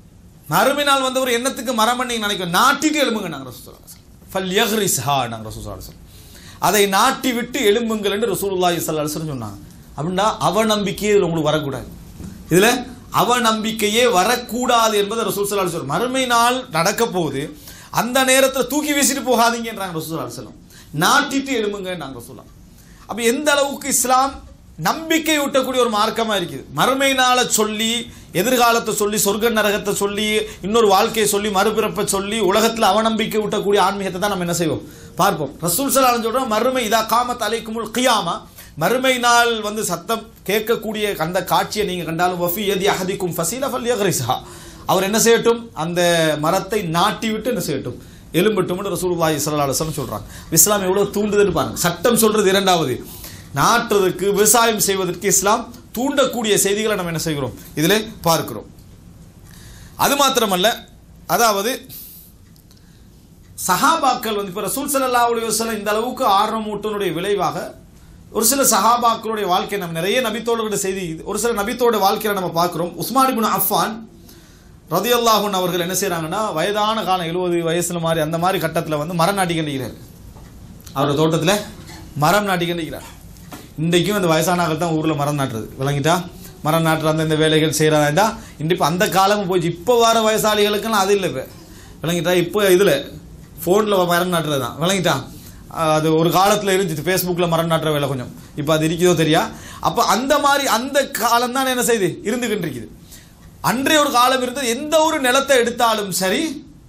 மறுமை நாள் வந்து ஒரு எண்ணத்துக்கு மரம் நீங்க நினைக்க நாட்டிட்டு எழும்புங்க. நாங்கள் ரசூலுல்லாஹி நாங்கள் ரசூலுல்லாஹி அதை நாட்டி விட்டு எழும்புங்கள் என்று ரசூலுல்லாஹி ஸல்லல்லாஹு அலைஹி வஸல்லம் சொன்னாங்க. அப்படின்னா அவநம்பிக்கையே இதில் உங்களுக்கு வரக்கூடாது, இதுல அவநம்பிக்கையே வரக்கூடாது என்பதை ரசூல் ஸல்லல்லாஹு அலைஹி வஸல்லம். மறுமை நாள் நடக்க போகுது, அந்த நேரத்தில் தூக்கி வீசிட்டு போகாதீங்கன்றாங்க ரசூல் ஸல்லல்லாஹு அலைஹி வஸல்லம், நாட்டிட்டு எழும்புங்க நாங்கள் சொல்லலாம். அப்ப எந்த அளவுக்கு இஸ்லாம் நம்பிக்கை ஊட்டக்கூடிய ஒரு மார்க்கமா இருக்குது. மறுமை நாளை சொல்லி, எதிர்காலத்தை சொல்லி, சொர்க்க நரகத்தை சொல்லி, இன்னொரு வாழ்க்கையை சொல்லி, மறுபிறப்பை சொல்லி, உலகத்தில் அவநம்பிக்கை ஊட்டக்கூடிய ஆன்மீகத்தை தான் நம்ம என்ன செய்வோம் பார்ப்போம். ரசூல் ஸல்லல்லாஹு அலைஹி வஸல்லம் சொல்றோம், மறுமை இதா காமத் அலைக்குமுல் கியாமா, மறுமை நாள் வந்து சத்தம் கேட்கக்கூடிய அந்த காட்சியை நீங்க கண்டாலும் வஃபி யதி அஹதிக்கும் ஃபஸீலா ஃபல்யக்ரிஸ்ஹா, அவர் என்ன செய்யட்டும், அந்த மரத்தை நாட்டி விட்டு என்ன செய்யட்டும், எலும்பட்டும் ரசூலுல்லாஹி ஸல்லல்லாஹு அலைஹி வஸல்லம் சொல்றாங்க. இஸ்லாம் எவ்வளவு தூண்டுதுன்னு பாருங்க. சட்டம் சொல்றது இரண்டாவது, நாட்டுறதுக்கு விவசாயம் செய்வதற்கு இஸ்லாம் தூண்டக்கூடிய செய்திகளை நம்ம என்ன செய்கிறோம் இதிலே பார்க்கிறோம். அது மாத்திரமல்ல, அதாவது சஹாபாக்கள் வந்து இப்ப ரசூல் ஸல்லல்லாஹு அலைஹி வஸல்லம் இந்த அளவுக்கு ஆர்வமூட்டனுடைய விளைவாக ஒரு சில சஹாபாக்களுடைய வாழ்க்கை நம்ம நிறைய நபித்தோழர்களுடைய செய்தி, ஒரு சில நபித்தோட வாழ்க்கையை நம்ம பார்க்கிறோம். உஸ்மான் இப்னு அஃபான் ரலியல்லாஹு அன்ஹு அவர்கள் என்ன செய்யறாங்கன்னா, வயதான காலம் எழுபது வயசுல மாதிரி அந்த மாதிரி கட்டத்தில் வந்து மரம் நாட்டி கண்டிக்கிறார். அவரோட தோட்டத்தில் மரம் நாட்டி கண்டிக்கிறார். இன்றைக்கும் அந்த வயசானாக்கள் தான் ஊரில் மரம் நாட்டுறது, விளங்கிட்டா, மரம் நாட்டுற அந்த இந்த வேலைகள் செய்கிறாண்டா. இன்றைக்கு அந்த காலமும் போயிடுச்சு, இப்போ வர வயசாளிகளுக்கெல்லாம் அது இல்லை. இப்போ விளங்கிட்டா, இப்போ இதில் ஃபோனில் மரம் நாட்டுறது தான், விளங்கிட்டா. அது ஒரு காலத்தில் இருந்துச்சு ஃபேஸ்புக்கில் மரம் நாட்டுற வேலை, கொஞ்சம் இப்போ அது இருக்குதோ தெரியா. அப்போ அந்த மாதிரி அந்த காலம் தான் என்ன செய்யுது இருந்துகிட்டு இருக்குது. அன்றைய ஒரு காலம் இருந்தது. எந்த ஒரு நிலத்தை எடுத்தாலும் சரி,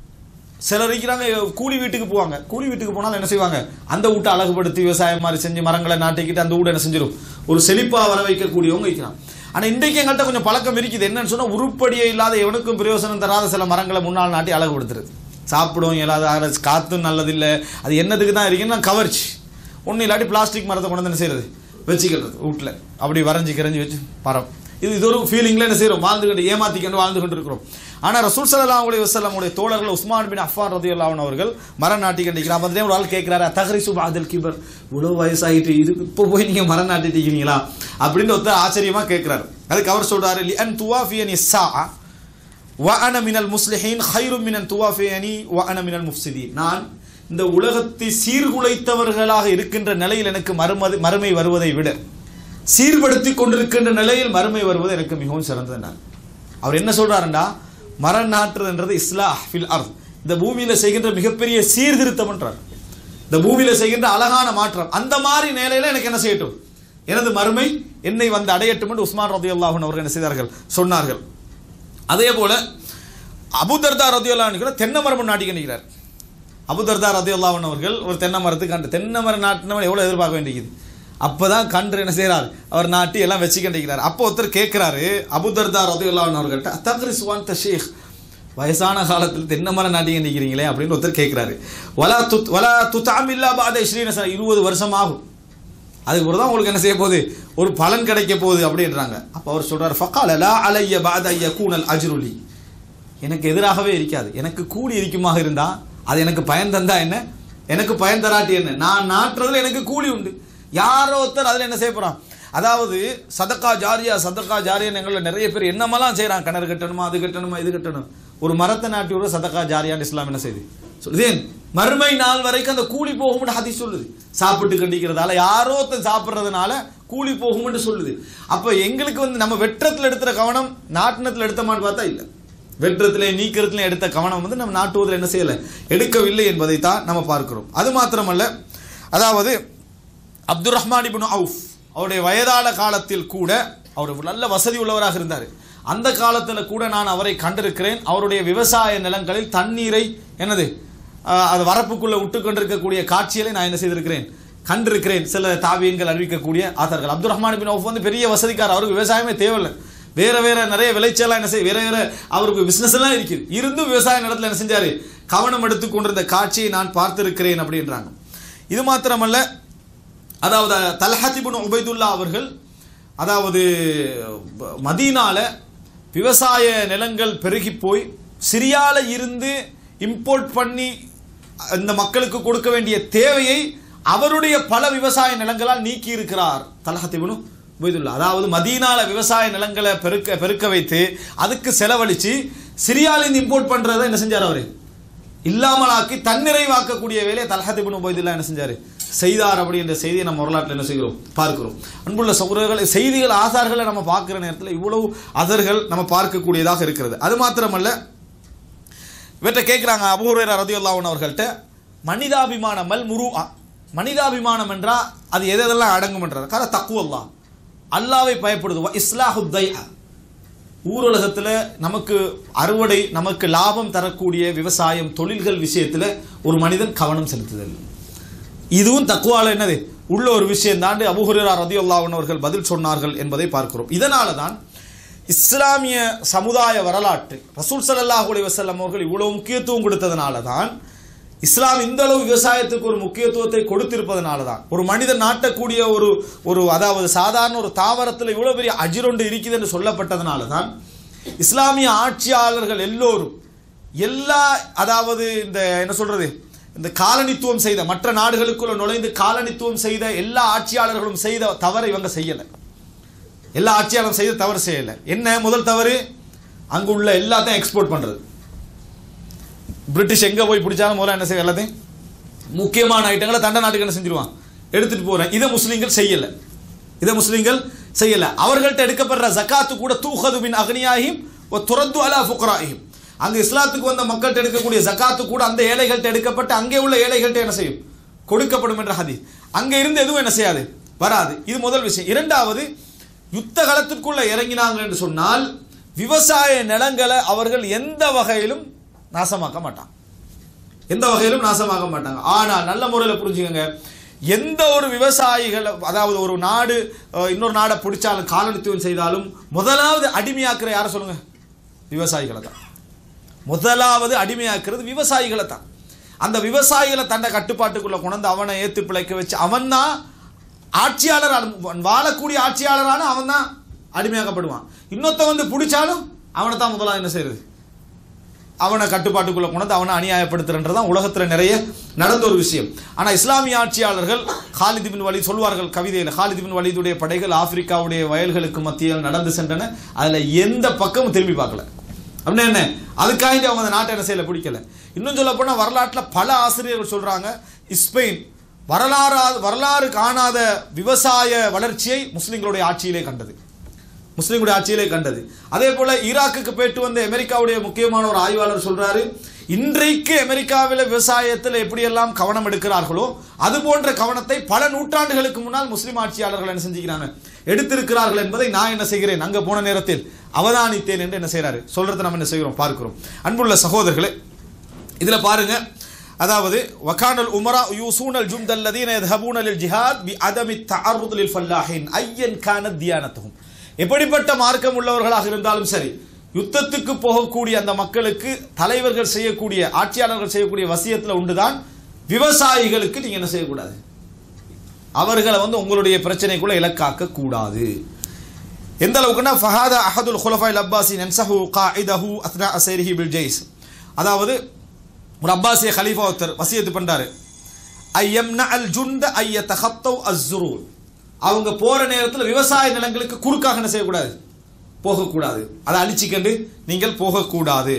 சிலர் இருக்கிறாங்க கூலி வீட்டுக்கு போவாங்க. கூலி வீட்டுக்கு போனாலும் என்ன செய்வாங்க, அந்த வீட்டை அழகுபடுத்தி விவசாயம் மாதிரி செஞ்சு மரங்களை நாட்டிக்கிட்டு அந்த வீடு என்ன செஞ்சிடும், ஒரு செழிப்பா வர வைக்கக்கூடியவங்க இருக்கிறாங்க. ஆனா இன்றைக்கு எங்கள்கிட்ட கொஞ்சம் பழக்கம் இருக்குது. என்னன்னு சொன்னா, உருப்படியே இல்லாத எவனுக்கும் பிரயோசனம் தராத சில மரங்களை முன்னால் நாட்டி அழகுபடுத்துறது. சாப்பிடும் இல்லாத, காத்தும் நல்லதில்லை, அது என்னதுக்கு தான் இருக்குன்னா கவர்ச்சி. ஒன்றும் இல்லாட்டி பிளாஸ்டிக் மரத்தை கொண்டு வந்து என்ன செய்யறது, வச்சுக்கிறது வீட்டில், அப்படி வரைஞ்சி கரைஞ்சி வச்சு மரம். இது இது ஒரு ஃபீலிங்ல என்ன செய்யறோம், வாழ்ந்துகிட்டு ஏமாத்திக்கொண்டு வாழ்ந்து கொண்டு இருக்கிறோம். ஆனால் ரசூல் ஸல்லல்லாஹு அலைஹி வஸல்லம் உடைய தோழர்கள் உஸ்மான் பின் அஃபான் ரலியல்லாஹு அன்ஹு அவர்கள் மரம் நாட்டி கண்டிக்கிறார். அப்போ ஒரு ஆள் கேட்கிறாரு, தஹ்ரிசு பஅதல் கிபர், இவ்வளவு வயசாகிட்டு இது இப்போ போய் நீங்க மரம் நாட்டிட்டு இருக்கீங்களா அப்படின்னு ஒருத்தர் ஆச்சரியமா கேட்கிறாரு. அதுக்கு அவர் சொல்றாரு, லிஅன் துவாஃபியனி ஸாஅ வ அன மினல் முஸ்லிஹீன் கைரும் மினன் துவாஃபியனி வ அன மினல் முஃப்ஸிதீன். நான் இந்த உலகத்தை சீர்குலைத்தவர்களாக இருக்கின்ற நிலையில் எனக்கு மறுமது மறுமை வருவதை விட சீர்படுத்தி கொண்டிருக்கின்ற நிலையில் மறுமை வருவது எனக்கு மிகவும் சிறந்தது. அவர் என்ன சொல்றாருண்டா, மரம் நாட்டுறதுன்றது இஸ்லாஹ் ஃபில் அர்த், இந்த பூமியில செய்கின்ற மிகப்பெரிய சீர்திருத்தம் என்றார். இந்த பூமியில செய்கின்ற அழகான மாற்றம், அந்த மாதிரி நிலையில எனக்கு என்ன செய்யட்டும், எனது மறுமை என்னை வந்து அடையட்டும் என்று உஸ்மான் ரலியல்லாஹு அன்ஹு அவர்கள் என்ன செய்தார்கள், சொன்னார்கள். அதே போல அபூ தர்தா ரலியல்லாஹு அன்ஹு தென்னை மரம் நாட்டி நிற்கிறார். அபூ தர்தா ரலியல்லாஹு அன்ஹு அவர்கள் ஒரு தென்னை மரத்துக்கு கண்டு, தென்னை மரம் நாட்டினவன் எவ்வளவு எதிர்பார்க்க வேண்டியது. அப்பதான் கன்று என்ன செய்யறார், அவர் நாட்டி எல்லாம் வச்சு கண்டிக்கிறார். அப்போ ஒருத்தர் கேட்கிறாரு அபூ தர்தா ரலியல்லாஹு அன்ஹு அவர்கள்ட்ட, அத்தக்ரிசு வஅன்த ஷேக், வயசான காலத்தில் தென்னை மரம் நாட்டி கண்டிக்கிறீங்களே அப்படின்னு ஒருத்தர் கேட்கிறாரு. வலா துத் வலா துத்அமில்லா பஅத இஸ்ரீன சன, இருபது வருஷம் ஆகும், அதுக்கு பிறகு தான் உங்களுக்கு என்ன செய்ய போகுது, ஒரு பலன் கிடைக்க போகுது அப்படின்றாங்க. அப்போ அவர் சொல்றாரு, ஃபகால லா அலைய பஅத யகூனல் அஜ்ருலி, எனக்கு எதிராகவே இருக்காது, எனக்கு கூலி இருக்குமாக இருந்தா அது எனக்கு பயன் தந்தா என்ன, எனக்கு பயன் தராட்டி என்ன, நான் நாட்டுறதுல எனக்கு கூலி உண்டு. யாரோ ஒருத்தர் அதில் என்ன செய்ய போறான், அதாவது சதக்கா ஜாரியா சதக்கா ஜாரியா எங்களில் நிறைய பேர் என்னமெல்லாம் செய்யறான், கிணறு கட்டணுமா அது கட்டணுமா இது கட்டணும், ஒரு மரத்தை நாட்டி ஒரு சதக்கா ஜாரியான்னு இஸ்லாம் என்ன செய்யுது சொல்லுது, மறுமை நாள் வரைக்கும் அந்த கூலி போகும்னு ஹதீஸ் சொல்லுது. சாப்பிட்டு கண்டிக்கிறதால, யாரோ ஒருத்தர் சாப்பிட்றதுனால கூலி போகும்னு சொல்லுது. அப்ப எங்களுக்கு வந்து நம்ம வெற்றத்தில் எடுத்துற கவனம் நாட்டினத்தில் எடுத்தமான்னு பார்த்தா இல்லை, வெற்றத்திலே நீக்கிறதுல எடுத்த கவனம் வந்து நம்ம நாட்டுவதில் என்ன செய்யலை, எடுக்கவில்லை என்பதை தான் நம்ம பார்க்கிறோம். அது மாத்திரமல்ல, அதாவது அப்துர் ரஹ்மான் இப்னு அவுஃப் அவருடைய வயதான காலத்தில் கூட அவர் நல்ல வசதி உள்ளவராக இருந்தார். அந்த காலத்தில் கூட நான் அவரை கண்டிருக்கிறேன். அவருடைய விவசாய நிலங்களில் தண்ணீரை என்னது அது வரப்புக்குள்ள விட்டு கொண்டிருக்கக்கூடிய காட்சிகளை நான் என்ன செய்திருக்கிறேன், கண்டிருக்கிறேன். சில தாவியங்கள் அறிவிக்கக்கூடிய ஆதார்கள். அப்துர் ரஹ்மான் இப்னு அவுஃப் வந்து பெரிய வசதிக்காரர், அவருக்கு விவசாயமே தேவையில்லை, வேற வேற நிறைய விளைச்சலாம் என்ன செய்ய, வேற வேற அவருக்கு பிசினஸ் எல்லாம் இருக்குது, இருந்தும் விவசாய நிலத்தில் என்ன செஞ்சாரு, கவனம் எடுத்துக் கொண்டிருந்த காட்சியை நான் பார்த்திருக்கிறேன் அப்படின்றாங்க. இது மாத்திரமல்ல, அதாவது தல்ஹத் இப்னு உபைதுல்லா அவர்கள் அதாவது மதீனால விவசாய நிலங்கள் பெருகி போய் சிரியால இருந்து இம்போர்ட் பண்ணி இந்த மக்களுக்கு கொடுக்க வேண்டிய தேவையை அவருடைய பல விவசாய நிலங்களால் நீக்கி இருக்கிறார் தல்ஹத் இப்னு உபைதுல்லா. அதாவது மதீனால விவசாய நிலங்களை பெருக்க பெருக்க வைத்து அதுக்கு செலவழிச்சு சிரியாலிருந்து இம்போர்ட் பண்றதை என்ன செஞ்சார், அவரு இல்லாமலாக்கி தன்னிறைவாக்கக்கூடிய வேலையை தல்ஹத் இப்னு உபைதுல்லா என்ன செஞ்சாரு, செய்தார். அப்படி என்ற செய்தியை நம்ம வரலாற்றில் என்ன செய்கிறோம், பார்க்கிறோம். அன்புள்ள சகோதரர்களை, செய்திகள் ஆசார்களை நம்ம பார்க்கிற நேரத்தில் இவ்வளவு அதர்கள் நம்ம பார்க்கக்கூடியதாக இருக்கிறது. அது மாத்திரமல்ல, இவற்றை கேட்கிறாங்க அபூ ஹுரைரா ரலியல்லாஹு அன்ஹு அவர்கள்ட்ட, மனிதாபிமானம் மல் முருஆ, மனிதாபிமானம் என்றா அது எதெல்லாம் அடங்கும் என்றார். கார தக்வல்லாஹ், அல்லாஹ்வை பயப்படுது, இஸ்லாஹு தைஅ, ஊரலகத்தில் நமக்கு அறுவடை நமக்கு லாபம் தரக்கூடிய விவசாயம் தொழில்கள் விஷயத்தில் ஒரு மனிதன் கவனம் செலுத்துதல், இதுவும் தக்வால என்னது உள்ள ஒரு விஷயம் தான் அபூ ஹுரைரா ரலியல்லாஹு அன்ஹு அவர்கள் பதில் சொன்னார்கள் என்பதை பார்க்கிறோம். இதனால தான் இஸ்லாமிய சமுதாய வரலாற்று ரசூல் ஸல்லல்லாஹு அலைஹி வஸல்லம் அவர்கள் இவ்வளவு முக்கியத்துவம் கொடுத்ததனால தான், இஸ்லாம் இந்த அளவு விவசாயத்துக்கு ஒரு முக்கியத்துவத்தை கொடுத்திருப்பதனால தான், ஒரு மனிதன் நாட்டக்கூடிய ஒரு ஒரு அதாவது சாதாரண ஒரு தாவரத்தில் இவ்வளவு பெரிய அஜிரொண்டு இருக்குது என்று சொல்லப்பட்டதனால தான் இஸ்லாமிய ஆட்சியாளர்கள் எல்லோரும் எல்லா அதாவது இந்த என்ன சொல்றது இந்த காலனித்துவம் செய்த மற்ற நாடுகளுக்குள்ள நுழைந்து காலனித்துவம் செய்த எல்லா ஆட்சியாளர்களும் செய்த தவறை இவங்க செய்யலை. எல்லா ஆட்சியாளரும் செய்த தவறு செய்யலை. என்ன முதல் தவறு, அங்கு உள்ள எல்லாத்தையும் எக்ஸ்போர்ட் பண்றது. பிரிட்டிஷ் எங்க போய் பிடிச்சாலும் முதல்ல என்ன செய்ய, எல்லாத்தையும் முக்கியமான ஐட்டங்களை தண்ட நாட்டுக்கு என்ன செஞ்சிருவான், எடுத்துட்டு போறேன். இதை முஸ்லீம்கள் செய்யல, இதை முஸ்லீம்கள் செய்யல. அவர்கள்ட்ட எடுக்கப்படுற ஜகாத்து கூட தூஹது மின் அக்னியாஹிம் வ துரத்து அலா ஃபுக்ராஹிம், அங்க இஸ்லாத்துக்கு வந்த மக்கள்கிட்ட எடுக்கக்கூடிய ஜகாத்து கூட அந்த ஏழைகள்கிட்ட எடுக்கப்பட்டு அங்கே உள்ள ஏழைகள்கிட்ட என்ன செய்யும், கொடுக்கப்படும் என்ற ஹதீஸ். அங்க இருந்து எதுவும் என்ன செய்யாது, வராது. இது முதல் விஷயம். இரண்டாவது, யுத்த காலத்திற்குள்ள இறங்கினாங்க என்று சொன்னால் விவசாய நிலங்களை அவர்கள் எந்த வகையிலும் நாசமாக்க மாட்டாங்க, எந்த வகையிலும் நாசமாக்க மாட்டாங்க. ஆனால் நல்ல முறையில் புரிஞ்சுக்கங்க, எந்த ஒரு விவசாயிகள், அதாவது ஒரு நாடு இன்னொரு நாடை பிடிச்சாலும் காலனித்துவம் செய்தாலும் முதலாவது அடிமையாக்குற யாரை சொல்லுங்க? விவசாயிகளை தான். முதலாவது அடிமையாக்குறது விவசாயிகளை தான். அந்த விவசாயிகளை தன்னை கட்டுப்பாட்டுக்குள்ள கொண்டு அவனை ஏத்து பிழைக்க வச்சு அவன் தான் ஆட்சியாளர், வாழக்கூடிய ஆட்சியாளரான அவன் தான் அடிமையாக்கப்படுவான். இன்னொத்த வந்து பிடிச்சாலும் அவனை தான் முதலாவது என்ன செய்யறது? அவனை கட்டுப்பாட்டுக்குள்ள கொண்டு அவனை அநியாயப்படுத்துறன்றதான் உலகத்துல நிறைய நடந்த ஒரு விஷயம். ஆனா இஸ்லாமிய ஆட்சியாளர்கள், காலித் பின் வலீத் சொல்வார்கள் கவிதையில், காலித் பின் வலீதுடைய படைகள் ஆப்பிரிக்காவுடைய வயல்களுக்கு மத்தியில் நடந்து சென்றன, அதுல எந்த பக்கமும் திரும்பி பார்க்கல. அப்படின்னா என்ன? அதுக்காக அவங்க அந்த நாட்டை என்ன செய்யல, பிடிக்கல. இன்னும் சொல்ல போனா வரலாற்றில் பல ஆசிரியர்கள் சொல்றாங்க, ஸ்பெயின் வரலாறு வரலாறு காணாத விவசாய வளர்ச்சியை முஸ்லிம்களுடைய ஆட்சியிலே கண்டது, முஸ்லிம்களுடைய ஆட்சியிலே கண்டது. அதே போல ஈராக்குக்கு போயிட்டு வந்த அமெரிக்காவுடைய முக்கியமான ஒரு ஆய்வாளர் சொல்றாரு, இன்றைக்கு அமெரிக்காவில் விவசாயத்தில் எப்படியெல்லாம் கவனம் எடுக்கிறார்களோ அது போன்ற கவனத்தை பல நூற்றாண்டுகளுக்கு முன்னால் முஸ்லிம் ஆட்சியாளர்கள் என்ன செஞ்சுக்கிறாங்க, எடுத்திருக்கிறார்கள் என்பதை நான் என்ன செய்கிறேன், அங்க போன நேரத்தில் அவதானித்தேன் என்று என்ன செய்யறாரு சொல்றதை நம்ம என்ன செய்கிறோம் பார்க்கிறோம். அன்புள்ள சகோதரர்களே, இதுல பாருங்க, அதாவது வகானல் உமரா யூசூனல் ஜும்தல்லதீன யذهبون للجهاد بعدم التعرض للفلاحين ايا كانت ديانتهم. எப்படிப்பட்ட மார்க்கம் உள்ளவர்களாக இருந்தாலும் சரி, யுத்தத்துக்கு போகக்கூடிய அந்த மக்களுக்கு தலைவர்கள் செய்யக்கூடிய, ஆட்சியாளர்கள் செய்யக்கூடிய வசியத்தில் உண்டுதான், விவசாயிகளுக்கு நீங்க என்ன செய்யக்கூடாது, அவர்களை வந்து உங்களுடைய பிரச்சனைக்குள்ள இலக்காக்க கூடாது. எந்த அளவுக்குன்னா ஃபஹாதா அஹதுல் குலஃபாயில் அப்பாஸின் அன்சஹு காயிதஹு அத்னா அசைரிஹி பில் ஜெய்ஸ். அதாவது ஒரு அப்பாசிய கலீஃபா ஒருத்தர் வசியத்து பண்றாரு, ஐயம்ன அல் ஜுண்ட ஐயதஹத்தவ் அஸ்ஸுரூர். அவங்க போற நேரத்தில் விவசாய நிலங்களுக்கு குறுக்காக என்ன செய்யக்கூடாது, போகக்கூடாது, அதை அழிச்சிக்கண்டு நீங்கள் போகக்கூடாது.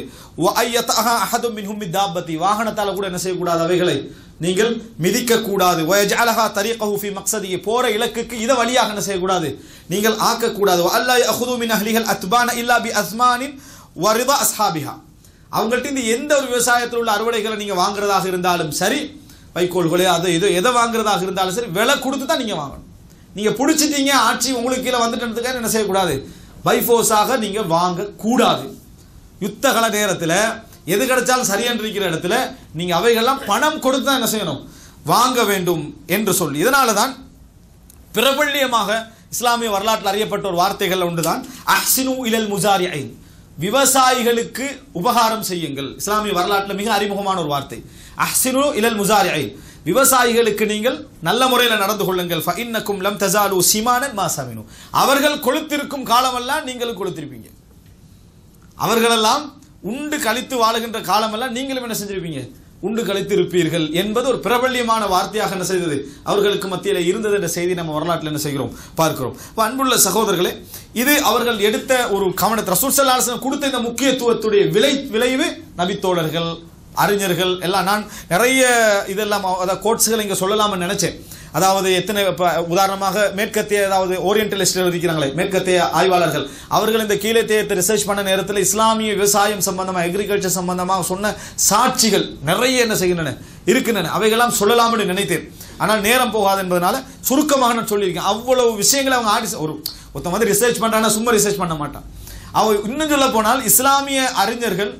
வாகனத்தால கூட என்ன செய்யக்கூடாது, அவைகளை நீங்கள் மிதிக்க கூடாது. போற இலக்குக்கு இதை வழியாக என்ன செய்யக்கூடாது, நீங்கள் ஆக்கக்கூடாது. அவங்கள்ட்ட இந்த எந்த ஒரு விவசாயத்தில் உள்ள அறுவடைகளை நீங்க வாங்குறதாக இருந்தாலும் சரி, வைக்கோல்களே அது இது எதை வாங்குறதாக இருந்தாலும் சரி, விலை கொடுத்து தான் நீங்க வாங்கணும். நீங்க பிடிச்சிட்டீங்க, ஆட்சி உங்களுக்கு கீழே வந்துட்டதுக்காக என்ன செய்யக்கூடாது, பைஃபோர்ஸாக நீங்க வாங்க கூடாது. யுத்தகல நேரத்தில் எது கிடைச்சாலும் சரியென்று இருக்கிற இடத்துல நீங்க அவைகள்லாம் பணம் கொடுத்து தான் என்ன செய்யணும், வாங்க வேண்டும் என்று சொல்லி, இதனால தான் பிரபல்யமாக இஸ்லாமிய வரலாற்றில் அறியப்பட்ட ஒரு வார்த்தைகள் ஒன்றுதான் அஹ்சினு இலல் முஜாரிஐன், விவசாயிகளுக்கு உபகாரம் செய்யுங்கள். இஸ்லாமிய வரலாற்றில் மிக அறிமுகமான ஒரு வார்த்தை அஹ்சினு இலல் முஜாரிஐன், விவசாயிகளுக்கு நீங்கள் நல்ல முறையில் நடந்து கொள்ளுங்கள். ஃபஇன்னக்கும் லம் தஸாலு சிமானன் மா சமினு, அவர்கள் கொளுத்திருக்கும் காலமெல்லாம் நீங்களும் கொளுத்திருப்பீங்க, அவர்களெல்லாம் உண்டு கழித்து வாழுகின்ற காலமெல்லாம் நீங்களும் என்ன செஞ்சிருப்பீங்க, உண்டு கழித்து இருப்பீர்கள் என்பது ஒரு பிரபல்யமான வார்த்தையாக என்ன செய்தது, அவர்களுக்கு மத்தியில் இருந்தது என்ற செய்தி நம்ம வரலாற்றில் என்ன செய்கிறோம் பார்க்கிறோம். அன்புள்ள சகோதரர்களே, இது அவர்கள் எடுத்த ஒரு கவனத்தை, ரசூல் ஸல்லல்லாஹு அலைஹி வஸல்லம் கொடுத்த இந்த முக்கியத்துவத்துடைய விளை விளைவு நபித்தோழர்கள், அறிஞர்கள் எல்லாம். நான் நிறைய இதெல்லாம் அதாவது கோட்ஸ்கள் இங்கே சொல்லலாம்னு நினைச்சேன். அதாவது எத்தனை உதாரணமாக மேற்கத்திய, அதாவது ஓரியன்டலிஸ்ட் இருக்கிறாங்களே மேற்கத்திய ஆய்வாளர்கள், அவர்கள் இந்த கீழத்தியத்தை ரிசர்ச் பண்ண நேரத்தில் இஸ்லாமிய விவசாயம் சம்பந்தமாக, அக்ரிகல்ச்சர் சம்பந்தமாக சொன்ன சாட்சிகள் நிறைய என்ன செய்கின்றன இருக்கின்றன. அவைகளாம் சொல்லலாம்னு நினைத்தேன், ஆனால் நேரம் போகாது என்பதனால சுருக்கமாக நான் சொல்லியிருக்கேன். அவ்வளவு விஷயங்களை அவங்க ஆடி ஒரு ஒருத்தன் வந்து ரிசர்ச் பண்றான்னா சும்மா ரிசர்ச் பண்ண மாட்டான். அவ இன்னும் சொல்ல போனால் இஸ்லாமிய அறிஞர்கள்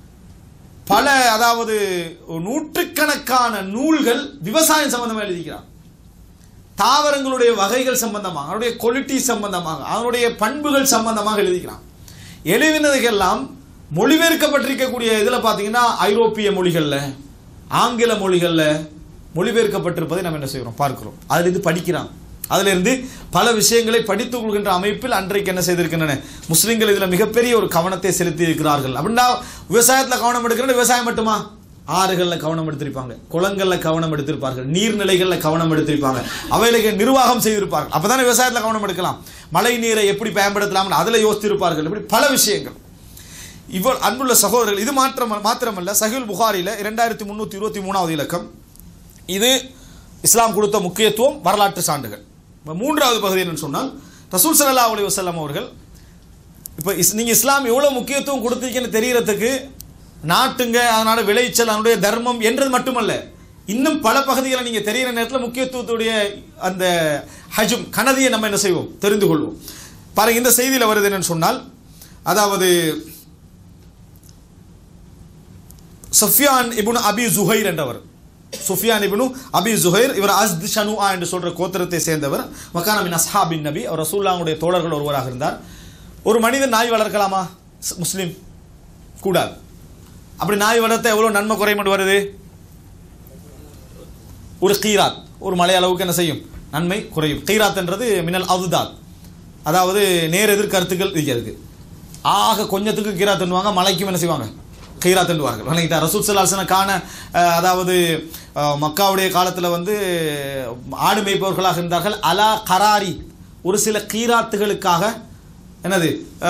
பல, அதாவது நூற்றுக்கணக்கான நூல்கள் விவசாயம் சம்பந்தமாக எழுதிக்கிறான். தாவரங்களுடைய வகைகள் சம்பந்தமாக, அவருடைய குவாலிட்டி சம்பந்தமாக, அவருடைய பண்புகள் சம்பந்தமாக எழுதிக்கிறான். எழுதினதுக்கெல்லாம் மொழிபெயர்க்கப்பட்டிருக்கக்கூடிய இதில் பார்த்தீங்கன்னா ஐரோப்பிய மொழிகளில், ஆங்கில மொழிகளில் மொழிபெயர்க்கப்பட்டிருப்பதை நம்ம என்ன செய்கிறோம் பார்க்கிறோம். அதிலிருந்து படிக்கிறான், அதிலிருந்து பல விஷயங்களை படித்துக் கொள்கின்ற அமைப்பில் அன்றைக்கு என்ன செய்திருக்கின்றன முஸ்லிம்கள் இதில் மிகப்பெரிய ஒரு கவனத்தை செலுத்தி இருக்கிறார்கள். அப்படின்னா விவசாயத்தில் கவனம் எடுக்கிறது விவசாயம் மட்டுமா, ஆறுகளில் கவனம் எடுத்திருப்பாங்க, குளங்களில் கவனம் எடுத்திருப்பார்கள், நீர்நிலைகளில் கவனம் எடுத்திருப்பாங்க, அவைகளுக்கு நிர்வாகம் செய்திருப்பார்கள். அப்பதானே விவசாயத்தில் கவனம் எடுக்கலாம். மழை நீரை எப்படி பயன்படுத்தலாம் அதில் யோசித்திருப்பார்கள். இப்படி பல விஷயங்கள். இவ்வளவு அன்புள்ள சகோதரர்கள், இது மாற்றம் மாத்திரமல்ல, சஹீஹுல் புகாரில இரண்டாயிரத்தி முன்னூத்தி இருபத்தி மூணாவது இலக்கம். இது இஸ்லாம் கொடுத்த முக்கியத்துவம், வரலாற்று சான்றுகள். மூன்றாவது பகுதி என்னன்னு சொன்னால், ரசூல் ஸல்லல்லாஹு அலைஹி வஸல்லம் அவர்கள், இப்போ நீங்க இஸ்லாம் எவ்வளவு முக்கியத்துவம் கொடுத்தீங்கன்னு தெரியறதுக்கு நாட்டுங்க, அதனால விளைச்சல், அதனுடைய தர்மம் என்றது மட்டுமல்ல, இன்னும் பல பகுதிகளை நீங்க தெரிகிற நேரத்தில் முக்கியத்துவத்துடைய அந்த ஹஜும் கனதியை நம்ம என்ன செய்வோம் தெரிந்து கொள்வோம். பாருங்க, இந்த செய்தியில் வருது என்னன்னு சொன்னால், அதாவது சுஃபியான் இப்னு அபி ஜுஹைர் என்றவர், சுஃபியான் இப்னு அபி ஜுஹைர், இவர் அஸ்த் ஷனுஆ என்று சொல்ற கோத்திரத்தை சேர்ந்தவர். வகான மின் அஸ்ஹாபின் நபி, அவர் ரசூலுல்லாஹ்வுடைய தோழர்கள் ஒருவராக இருந்தார். ஒரு மனிதன் நாய் வளர்க்கலாமா? முஸ்லிம் கூடாது. அப்படி நாய் வளர்த்த எவ்வளவு நன்மை குறைமட்டு வருது? ஒரு கீராத், ஒரு மலை அளவுக்கு என்ன செய்யும்? நன்மை குறையும். கீராத் என்றது மினல் அவுதாத், அதாவது நேர் எதிர் கருத்துக்கள் இருக்கிறது. ஆக கொஞ்சத்துக்கு கீராத் தண்டுவாங்க, மலைக்கும் என்ன செய்வாங்க? கீராத் தண்டுவார்கள். வணங்கிட்டா ரசூல் ஸல்லல்லாஹு அலைஹி வஸல்லம் காண, அதாவது மக்காவுடைய காலத்தில் வந்து ஆடு மேய்ப்பவர்களாக இருந்தார்கள். அலா கராரி, ஒரு சில கீராத்துகளுக்காக என்னது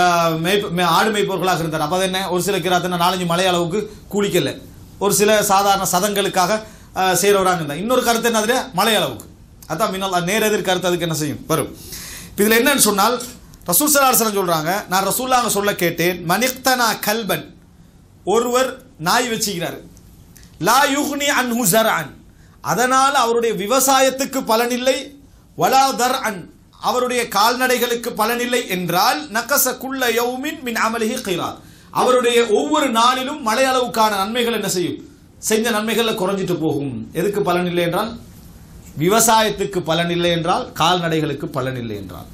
ஆடு மேய்ப்பவர்களாக இருந்தார். அப்போ அது என்ன? ஒரு சில கீராத்துனா நாலஞ்சு மலை அளவுக்கு கூலிக்கல, ஒரு சில சாதாரண சதங்களுக்காக செய்கிறவராக இருந்தார். இன்னொரு கருத்து என்ன? அதில் மலை அளவுக்கு, அதான் மின்னல் நேர் எதிர் கருத்து அதுக்கு என்ன செய்யும்? வரும். இதில் என்னன்னு சொன்னால் ரசூல் ஸல்லல்லாஹு அலைஹி வஸல்லம் சொல்கிறாங்க, நான் ரசூலுல்லாஹ் சொல்ல கேட்டேன், மனிக்தனா கல்பன், ஒருவர் நாய் வச்சுக்கிறார், லா யுக்னி அன்ஹு ஸர்அன், அதனால் அவருடைய விவசாயத்துக்கு பலனில்லை, வலா தர்அன், அவருடைய கால்நடைகளுக்கு பலனில்லை என்றால், நகஸ குல்ல யௌமின் மின் அமலிஹி கீராத், அவருடைய ஒவ்வொரு நாளிலும் மலை அளவுக்கான நன்மைகள் என்ன செய்யும்? செஞ்ச நன்மைகளில் குறைஞ்சிட்டு போகும். எதுக்கு பலன் இல்லை என்றால்? விவசாயத்துக்கு பலன் இல்லை என்றால், கால்நடைகளுக்கு பலன் இல்லை என்றால்.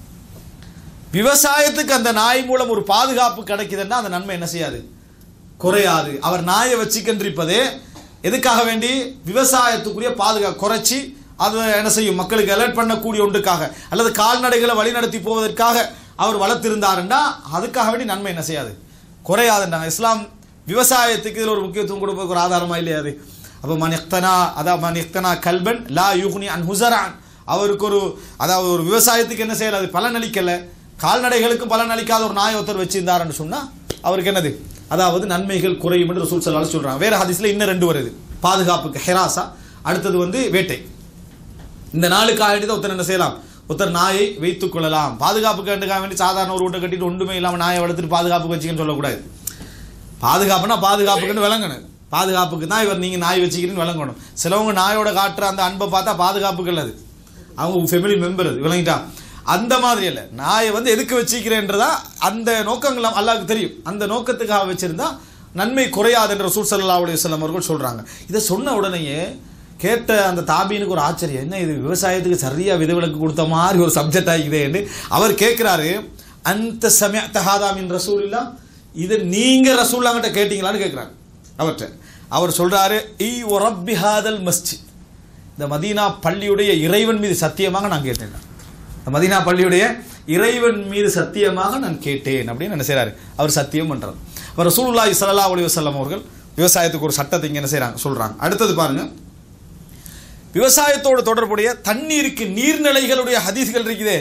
விவசாயத்துக்கு அந்த நாய் மூலம் ஒரு பாதுகாப்பு கிடைக்குதுன்னா அந்த நன்மை என்ன செய்யாது? குறையாது. அவர் நாயை வச்சுக்கின்றிருப்பதே எதுக்காக வேண்டி? விவசாயத்துக்குரிய பாதுகாப்பு குறைச்சி அதை என்ன செய்யும்? மக்களுக்கு அலர்ட் பண்ணக்கூடிய ஒன்றுக்காக, அல்லது கால்நடைகளை வழிநடத்தி போவதற்காக அவர் வளர்த்திருந்தாருன்னா அதுக்காக வேண்டி நன்மை என்ன செய்யாது? குறையாதுன்றாங்க. இஸ்லாம் விவசாயத்துக்கு இதில் ஒரு முக்கியத்துவம் கொடுப்பதற்கு ஒரு ஆதாரமா இல்லையா அது? அப்போ மனிக்தனா, அதாவது மனிக்தனா கல்பன் லா யுக்னி அன்ஹு ஸர்அன், அவருக்கு ஒரு, அதாவது ஒரு விவசாயத்துக்கு என்ன செய்யல? அது பலன் அளிக்கல, கால்நடைகளுக்கு பலன் அளிக்காத ஒரு நாய் ஒருத்தர் வச்சிருந்தாருன்னு சொன்னா அவருக்கு என்னது? அதாவது நன்மைகள் குறையும் என்று ரசூல் ஸல்லல்லாஹு அலைஹி வஸல்லம் சொல்றாங்க. வேற ஹதீஸ்ல இன்னும் ரெண்டு வருது, பாதுகாப்புக்கு ஹிராசா, அடுத்தது வந்து வேட்டை. இந்த நாளுக்காக வேண்டி ஒருத்தர் என்ன செய்யலாம்? ஒருத்தர் நாயை வைத்துக் கொள்ளலாம். பாதுகாப்புக்கு வேண்டி சாதாரண ஒரு வீட்டை கட்டிட்டு ஒன்றுமே இல்லாமல் நாயை வளர்த்துட்டு பாதுகாப்புக்கு வச்சுக்கன்னு சொல்லக்கூடாது. பாதுகாப்புனா பாதுகாப்புக்குன்னு விளங்கணும். பாதுகாப்புக்கு தான் இவர் நீங்கள் நாய் வச்சுக்கிறீன்னு விளங்கணும். சிலவங்க நாயோட காட்டுற அந்த அன்பை பார்த்தா பாதுகாப்புக்கு இல்லை, அது அவங்க ஃபேமிலி மெம்பர், அது விளங்கிட்டா? அந்த மாதிரி இல்லை. நாயை வந்து எதுக்கு வச்சுக்கிறேன்றதா அந்த நோக்கங்கள் அல்லாஹ்வுக்கு தெரியும். அந்த நோக்கத்துக்காக வச்சிருந்தா நன்மை குறையாது என்று ரசூல் ஸல்லல்லாஹு அலைஹி வஸல்லம் அவர்கள் சொல்றாங்க. இதை சொன்ன உடனேயே கேட்ட அந்த தாபீனுக்கு ஒரு ஆச்சரியம், என்ன இது விவசாயத்துக்கு சரியா விதிவிலக்கு கொடுத்த மாதிரி ஒரு சப்ஜெக்ட் ஆகிக்குதே என்று அவர் கேட்கிறாரு. அந்த சமயத்த ஹாதா மின் ரசூலில்லாஹ், இதை நீங்க ரசூலுல்லாஹ் கிட்ட கேட்டீங்களான்னு கேட்கிறாரு அவர்கிட்ட. அவர் சொல்றாரு, ஈ ரப்பி ஹாதல் மஸ்ஜித், இந்த மதீனா பள்ளியுடைய இறைவன் மீது சத்தியமாக நான் கேட்டேன், இந்த மதீனா பள்ளியுடைய இறைவன் மீது சத்தியமாக நான் கேட்டேன் அப்படின்னு என்ன செய்யறாரு? அவர் சத்தியம் பண்றாரு. அவர் ரசூலுல்லாஹி ஸல்லல்லாஹு அலைஹி வஸல்லம் அவர்கள் விவசாயத்துக்கு ஒரு சட்டத்தை இங்க என்ன செய்யறாங்க? சொல்றாங்க. அடுத்தது பாருங்க, விவசாயத்தோடு தொடர்புடைய தண்ணீருக்கு நீர்நிலைகளுடைய ஹதீஸ்கள் இருக்குதே,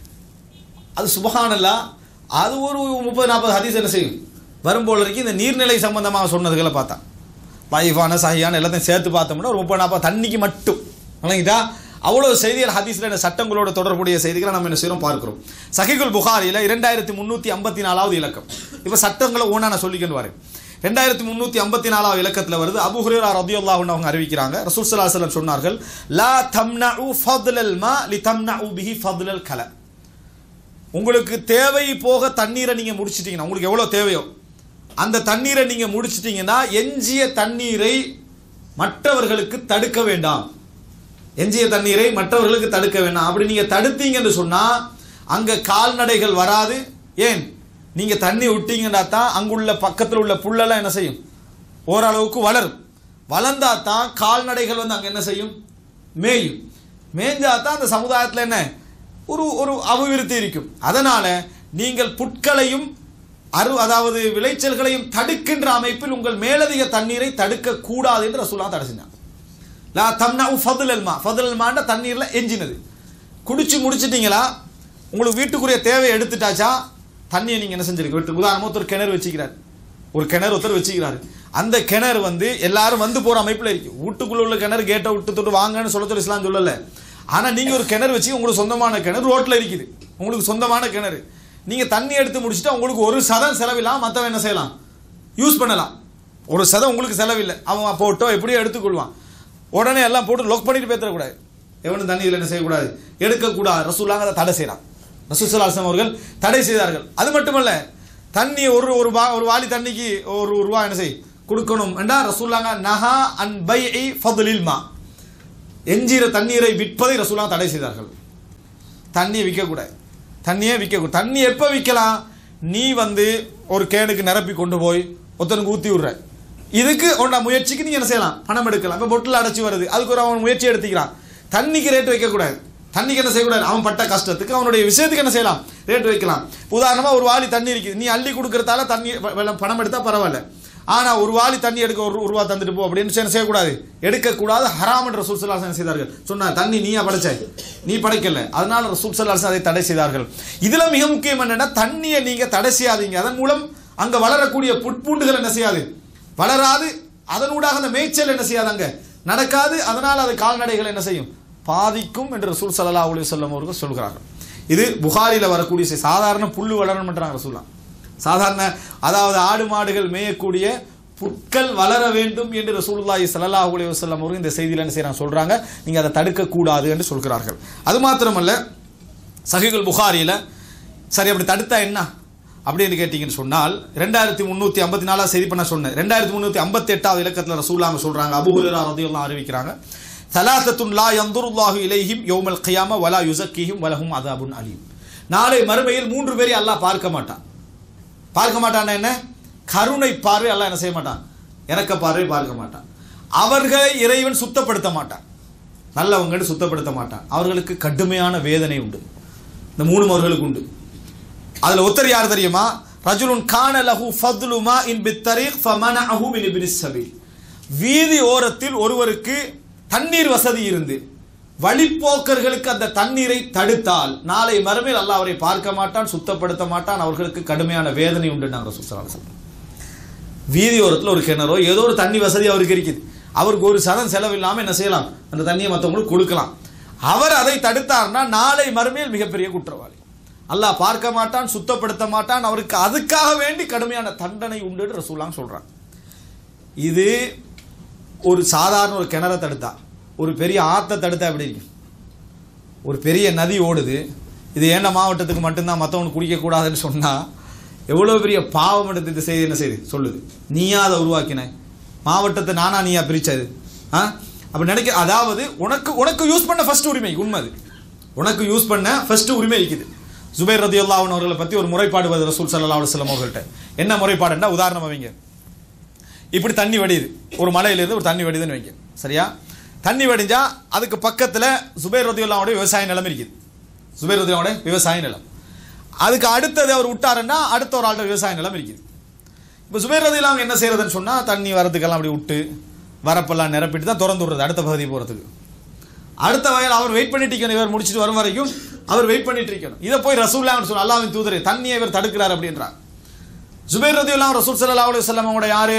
அது சுப்ஹானல்லாஹ், அது ஒரு முப்பது நாற்பது ஹதீஸ் என்ன செய்யும்? வரும்போல இருக்கு. இந்த நீர்நிலை சம்பந்தமாக சொன்னதுகளை பார்த்தா லைஃபான சஹியான எல்லாத்தையும் சேர்த்து பார்த்தோம்னா ஒரு முப்பது நாற்பது தண்ணிக்கு மட்டும் வழங்கிட்டா அவ்வளோ செய்திகள் ஹதீஸ்ல சட்டங்களோட தொடர்புடைய செய்திகளை நம்ம என்ன செய்யறோம் பார்க்கிறோம். சஹீஹுல் புகாரில இரண்டாயிரத்தி முன்னூத்தி ஐம்பத்தி நாலாவது இலக்கம். இப்ப சட்டங்களை ஓனா நான் சொல்லிக்கணும் வரேன். ரெண்டாயிரத்தி முன்னூத்தி ஐம்பத்தி நாலாவது இலக்கத்தில் வருது. அபூ ஹுரைரா ரலியல்லாஹு அன்ஹு அவங்க அறிவிக்கிறாங்க, ரசூல் ஸல்லல்லாஹு அலைஹி வஸல்லம் சொன்னார்கள், லா தம்னஉ ஃபضலல் மா லிதம்னஉ பிஹி ஃபضலல் கல. உங்களுக்கு தேவை போக தண்ணீரை நீங்க முடிச்சிட்டீங்கன்னா, உங்களுக்கு எவ்வளவு தேவையோ அந்த தண்ணீரை நீங்க முடிச்சிட்டீங்கன்னா எஞ்சிய தண்ணீரை மற்றவர்களுக்கு தடுக்க வேண்டாம். எஞ்சிய தண்ணீரை மற்றவர்களுக்கு தடுக்க வேண்டாம். அப்படி நீங்க தடுத்தீங்கன்னு சொன்னா அங்க கால்நடைகள் வராது. ஏன்? நீங்க தண்ணி விட்டீங்கன்னா தான் அங்குள்ள பக்கத்தில் உள்ள புல்லெல்லாம் என்ன செய்யும்? ஓரளவுக்கு வளரும். வளர்ந்தா தான் கால்நடைகள் வந்து அங்க என்ன செய்யும்? மேயும். மேஞ்சா தான் அந்த சமுதாயத்தில் என்ன ஒரு ஒரு அபிவிருத்தி இருக்கும். அதனால நீங்கள் புட்களையும் அரு அதாவது விளைச்சல்களையும் தடுக்கின்ற அமைப்பில் உங்கள் மேலதிக தண்ணீரை தடுக்க கூடாது என்று ரசூலுல்லாஹ் தடை செஞ்சாங்க. லா தம்னஉ ஃபضலல் மா, ஃபضலல் மான்னா தண்ணீர்ல எஞ்சினது. குடிச்சு முடிச்சிட்டீங்களா, உங்களுக்கு வீட்டுக்குரிய தேவையை எடுத்துட்டாச்சா, தண்ணியை நீங்க என்ன செஞ்சிருக்க? உதாரணமா ஒருத்தர் கிணறு வச்சுக்கிறார், ஒரு கிணறு ஒருத்தர் வச்சுக்கிறாரு. அந்த கிணறு வந்து எல்லாரும் வந்து போற அமைப்புல இருக்கு. வீட்டுக்குள்ள உள்ள கிணறு கேட்டை விட்டு தொட்டு வாங்கன்னு சொல்ல சொல்லி இஸ்லாம் சொல்லல. ஆனா நீங்க ஒரு கிணறு வச்சு உங்களுக்கு சொந்தமான கிணறு ரோட்ல இருக்குது, உங்களுக்கு சொந்தமான கிணறு, நீங்க தண்ணி எடுத்து முடிச்சுட்டா உங்களுக்கு ஒரு சதம் செலவில்லாம் மற்றவன் என்ன செய்யலாம்? யூஸ் பண்ணலாம். ஒரு சதம் உங்களுக்கு செலவில்லை, அவன் போட்டோ எப்படியோ எடுத்துக்கொள்வான். உடனே எல்லாம் போட்டு லொக் பண்ணிட்டு பேசக்கூடாது. எவனும் தண்ணி என்ன செய்யக்கூடாது? எடுக்கக்கூடாது. ரசூலுல்லாஹ் அதை தடை செய்யறான். ரசூல் ஸல்லல்லாஹு அலைஹி வஸல்லம் அவர்கள் தடை செய்தார்கள். அது மட்டுமல்ல, தண்ணி ஒரு ஒரு ஒரு வாளி தண்ணிக்கு ஒரு ரூபா என்ன செய் கொடுக்கணும் என்றா ரசூலுல்லாஹ் நஹா அன் பைஇ ஃபضலில் மா, எஞ்சிற தண்ணீரை விற்பதை ரசூலுல்லாஹ் தடை செய்தார்கள். தண்ணியை விற்கக்கூடாது, தண்ணியே விற்கக்கூடாது. தண்ணி எப்போ விற்கலாம்? நீ வந்து ஒரு கேனுக்கு நிரப்பி கொண்டு போய் ஒருத்தனுக்கு ஊற்றி விடுற, இதுக்கு உன்னோட முயற்சிக்கு நீ என்ன செய்யலாம், பணம் எடுக்கலாம். இப்போ பொட்டில் அடைச்சி வருது, அதுக்கு ஒரு அவன் முயற்சி எடுத்துக்கிறான். தண்ணிக்கு ரேட் வைக்கக்கூடாது, தண்ணிக்கு என்ன செய்யக்கூடாது, அவன் பட்ட கஷ்டத்துக்கு அவனுடைய விஷயத்துக்கு என்ன செய்யலாம், ரேட் வைக்கலாம். உதாரணமாக ஒரு வாளி தண்ணி இருக்குது, நீ அள்ளி கொடுக்கறதால தண்ணி பணம் எடுத்தால் பரவாயில்ல. ஆனால் ஒரு வாளி தண்ணி எடுக்க ஒரு ரூபா தந்துட்டு போ அப்படின்னு என்ன செய்யக்கூடாது, எடுக்கக்கூடாது. ஹராம் என்ற ரசூல் ஸல்லல்லாஹு அலைஹி வஸல்லம் செய்தார்கள். சொன்னார் தண்ணி நீயா படைச்சாய், நீ படைக்கல, அதனால ரசூல் ஸல்லல்லாஹு அலைஹி வஸல்லம் அதை தடை செய்தார்கள். இதுல மிக முக்கியம் என்னன்னா, தண்ணியை நீங்க தடை செய்யாதீங்க. அதன் மூலம் அங்க வளரக்கூடிய புட்பூண்டுகள் என்ன செய்யாது, வளராது. அதனூடாக அந்த மேய்ச்சல் என்ன செய்யாது, அங்க நடக்காது. அதனால அது கால்நடைகள் என்ன செய்யும், பாதிக்கும் என்று ரசூல் ஸல்லல்லாஹு அலைஹி வஸல்லம் அவர்கள் சொல்கிறார்கள். இது புகாரில வரக்கூடிய சாதாரண புல்லு வளரணும் என்றாங்க ரசூலுல்லாஹ். சாதாரண, அதாவது ஆடு மாடுகள் மேயக்கூடிய புட்கள் வளர வேண்டும் என்று ரசூலுல்லாஹி ஸல்லல்லாஹு அலைஹி வஸல்லம் அவர்கள் இந்த செய்தியில என்ன செய்றாங்க சொல்றாங்க, நீங்க அதை தடுக்க கூடாது என்று சொல்கிறார்கள். அது மாத்திரமல்ல, சஹீஹுல் புகாரியில சரி அப்படி தடுத்தா என்ன அப்படின்னு கேட்டீங்கன்னு சொன்னால், ரெண்டாயிரத்தி முன்னூத்தி ஐம்பத்தி நாலாவது செய்தி பண்ண சொன்னேன். ரெண்டாயிரத்தி முன்னூத்தி ஐம்பத்தி எட்டாவது இலக்கத்தில் ரசூலுல்லாஹ் சொல்றாங்க, அபூ ஹுரைரா ரலியல்லாஹு அறிவிக்கிறாங்க, ஸலாஸத்துன் லா யன்துருல்லாஹு இலைஹிம் யௌமல் கியாமா வலா யுஸக்கீஹிம் வலஹும் அஸாபுன் அலீம். நாளை மறுமையில் மூன்று பேரை அல்லாஹ் பார்க்க மாட்டான். பார்க்க மாட்டான் என்ன, கருணை பார்வை அல்லாஹ் என்ன செய்ய மாட்டான், இரக்க பார்வை பார்க்க மாட்டான். அவர்களை இறைவன் சுத்தப்படுத்த மாட்டான், நல்லவங்கன்னு சுத்தப்படுத்த மாட்டான். அவர்களுக்கு கடுமையான வேதனை உண்டு. இந்த மூணு அவர்களுக்கு உண்டு. அதுல ஒருத்தர் யார் தெரியுமா, ரஜுலுன் கான லஹு ஃபத்லு மாஇன் பித்தரீக் ஃபமனஅஹு மின் இப்னிஸ் ஸபீல். வீதி ஓரத்தில் ஒருவருக்கு தண்ணீர் வசதி இருந்து வழிப்போக்கர்களுக்கு அந்த தண்ணீரை தடுத்தால் நாளை மறுமையில் அல்லாஹ் அவரை பார்க்க மாட்டான், சுத்தப்படுத்த மாட்டான். அவர்களுக்கு கடுமையான வேதனை உண்டு. நாங்கள் ரசூல் ஸல்லல்லாஹு அலைஹி வஸல்லம் வீதி ஓரத்தில் ஒரு கிணறோ ஏதோ ஒரு தண்ணி வசதி அவருக்கு இருக்குது, அவருக்கு ஒரு சதம் செலவில்லாமல் என்ன செய்யலாம், அந்த தண்ணியை மற்றவங்களுக்கு கொடுக்கலாம். அவர் அதை தடுத்தார்னா நாளை மறுமையில் மிகப்பெரிய குற்றவாளி. அல்லாஹ் பார்க்க மாட்டான், சுத்தப்படுத்த மாட்டான். அவருக்கு அதுக்காக வேண்டி கடுமையான தண்டனை உண்டு என்று ரசூலுல்லாஹ் சொல்றாங்க. இது ஒரு சாதாரண ஒரு கிணற தடுத்தா, ஒரு பெரிய ஆற்றை தடுத்தா எப்படி இருக்கு, ஒரு பெரிய நதி ஓடுது, இது ஏண்ட மாவட்டத்துக்கு மட்டும்தான் மற்றவனுக்கு குடிக்கக்கூடாதுன்னு சொன்னால் எவ்வளோ பெரிய பாவம் எடுத்து இந்த செய்தி என்ன செய்யுது சொல்லுது. நீயா அதை உருவாக்கின, மாவட்டத்தை நானா நீயா பிரிச்சது ஆ அப்படி நினைக்க. அதாவது உனக்கு உனக்கு யூஸ் பண்ண ஃபர்ஸ்ட் உரிமை, உண்மை அது, உனக்கு யூஸ் பண்ண ஃபர்ஸ்ட் உரிமை இருக்குது. ஜுபைர் ரலியல்லாஹு அன்ஹு அவர்களை பற்றி ஒரு முறைப்பாடு வருது ரசூல் ஸல்லல்லாஹு அலைஹி வஸல்லம் அவர்கள்ட்ட. என்ன முறைப்பாடுன்னா, உதாரணம் வைங்க, இப்படி தண்ணி வடியுது, ஒரு மலையிலிருந்து ஒரு தண்ணி வடிதுன்னு வைங்க, சரியா? தண்ணி வடிஞ்சா அதுக்கு பக்கத்தில் ஜுபைர் ரலியல்லாஹு அன்ஹு விவசாய நிலம் இருக்குது. ஜுபைர் ரலியல்லாஹு அன்ஹு விவசாய நிலம், அதுக்கு அடுத்தது அவர் விட்டாருன்னா அடுத்த ஒரு ஆள்கிட்ட விவசாய நிலம் இருக்குது. இப்போ ஜுபைர் ரலியல்லாஹு அன்ஹு என்ன செய்யறதுன்னு சொன்னால், தண்ணி வரதுக்கெல்லாம் அப்படி விட்டு வரப்பெல்லாம் நிரப்பிட்டு தான் திறந்து விடுறது அடுத்த பகுதி போகிறதுக்கு. அடுத்த வகையில் அவர் வெயிட் பண்ணிட்டு இருக்கணும், இவர் முடிச்சுட்டு வரும் வரைக்கும் அவர் வெயிட் பண்ணிட்டு இருக்கணும். இதை போய் ரசூலுல்லாஹ் சொல்ல, அல்லாஹ்வின் தூதரே தண்ணியை இவர் தடுக்கிறார் அப்படின்றார். ஜுபைர் ரலியல்லாஹு அன்ஹு ரசூல் ஸல்லல்லாஹு அலைஹி வஸல்லம் அவங்களோட யாரு,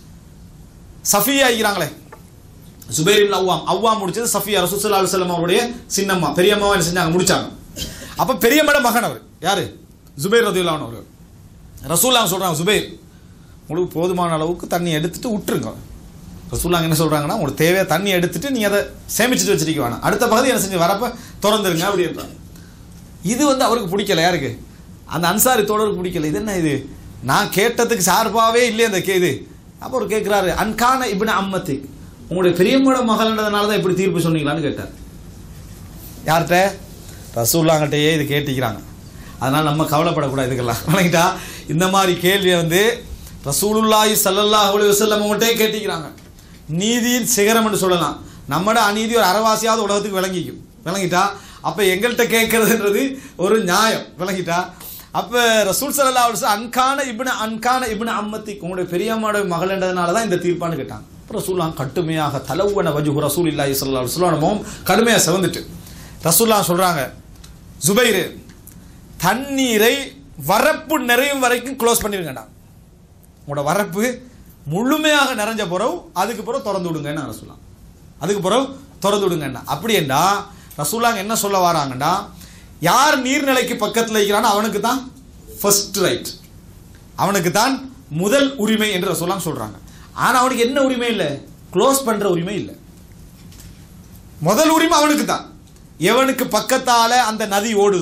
சஃபியா ஆகிறாங்களே, ஜுபைர் இப்னு அவ்வாம், அவ்வாம் முடிச்சது சஃபியா, ரசூல் ஸல்லல்லாஹு அலைஹி வஸல்லம் அவருடைய சின்னம்மா, பெரியம்மாவை என்ன செஞ்சாங்க, முடிச்சாங்க. அப்ப பெரியம்மட மகன் அவர் யாரு, ஜுபைர் ரலியல்லாஹு அன்ஹு அவர்கள். ரசூலுல்லாஹ் சொல்றாங்க, ஜுபைர் உங்களுக்கு போதுமான அளவுக்கு தண்ணி எடுத்துட்டு விட்டுருங்க. ரசூலுல்லாஹ் என்ன சொல்றாங்கன்னா, உங்களுக்கு தேவையான தண்ணி எடுத்துட்டு நீங்க அதை சேமிச்சுட்டு வச்சிருக்க வேணாம், அடுத்த பகுதி என்ன செஞ்சு வரப்ப திறந்துருங்க அப்படின்றாங்க. இது வந்து அவருக்கு பிடிக்கல, யாருக்கு, அந்த அன்சாரி தோழருக்கு பிடிக்கல. இது என்ன இது, நான் கேட்டதுக்கு சார்பாவே இல்லையே அந்த கே இது. அப்போ அவர் கேட்கிறாரு, அன்கான இப்னு அம்மத்தி, உங்களுடைய பெரியம்மோட மகள்ன்றதுனால தான் இப்படி தீர்ப்பு சொன்னீங்களான்னு கேட்டார். யார்கிட்ட, ரசூலுல்லாஹ்கிட்டயே இது கேட்டிக்கிறாங்க. அதனால் நம்ம கவலைப்படக்கூடாது இதுக்கெல்லாம், வணங்கிட்டா. இந்த மாதிரி கேள்வியை வந்து ரசூலுல்லாஹி ஸல்லல்லாஹு அலைஹி வஸல்லம் அவங்கள்ட்டே கேட்டிக்கிறாங்க. நீதியின் சிகரம் என்று சொல்லலாம். நம்மட அநீதி ஒரு அறவாசியாவது உலகத்துக்கு விளங்கிக்கும், விளங்கிட்டா. அப்போ எங்கள்கிட்ட கேட்கறதுன்றது ஒரு நியாயம், விளங்கிட்டா. அப்போ ரசூல் ஸல்லல்லாஹு அலைஹி வஸல்லம் அன்கான இப்னு அன்கான இப்னு அம்மத்தி, உங்களுடைய பெரியம்மாவோட மகள்ன்றதுனால தான் இந்த தீர்ப்பான்னு கேட்டாங்க. ரசூலுல்லாஹ் கடுமையாக தலவன வஜ்ஹு ரசூலில்லாஹி ஸல்லல்லாஹு அலைஹி வஸல்லம் கடுமையாக செவந்துட்டு ரசூலுல்லாஹ் சொல்றாங்க, ஜுபைர் தண்ணீரை வரப்பு நிறையும் வரைக்கும் க்ளோஸ் பண்ணிருங்கடா, உங்களோட வரப்பு முழுமையாக நிறைஞ்ச பிறகு அதுக்கு பிறகு திறந்து விடுங்கன்னு ரசூலுல்லாஹ், அதுக்கு பிறகு திறந்து விடுங்கண்ணா. அப்படி என்றா ரசூலுல்லாஹ் என்ன சொல்ல வராங்கண்டா, யார் நீர்நிலைக்கு பக்கத்தில் இருக்கிறானோ அவனுக்கு தான் ஃபர்ஸ்ட் ரைட், அவனுக்கு தான் முதல் உரிமை என்று ரசூலுல்லாஹ் சொல்றாங்க. ஆனா அவனுக்கு என்ன உரிமை இல்லை, க்ளோஸ் பண்ற உரிமை இல்லை. முதல் உரிமை அவனுக்கு தான். எவனுக்கு பக்கத்தால அந்த நதி ஓடுதோ,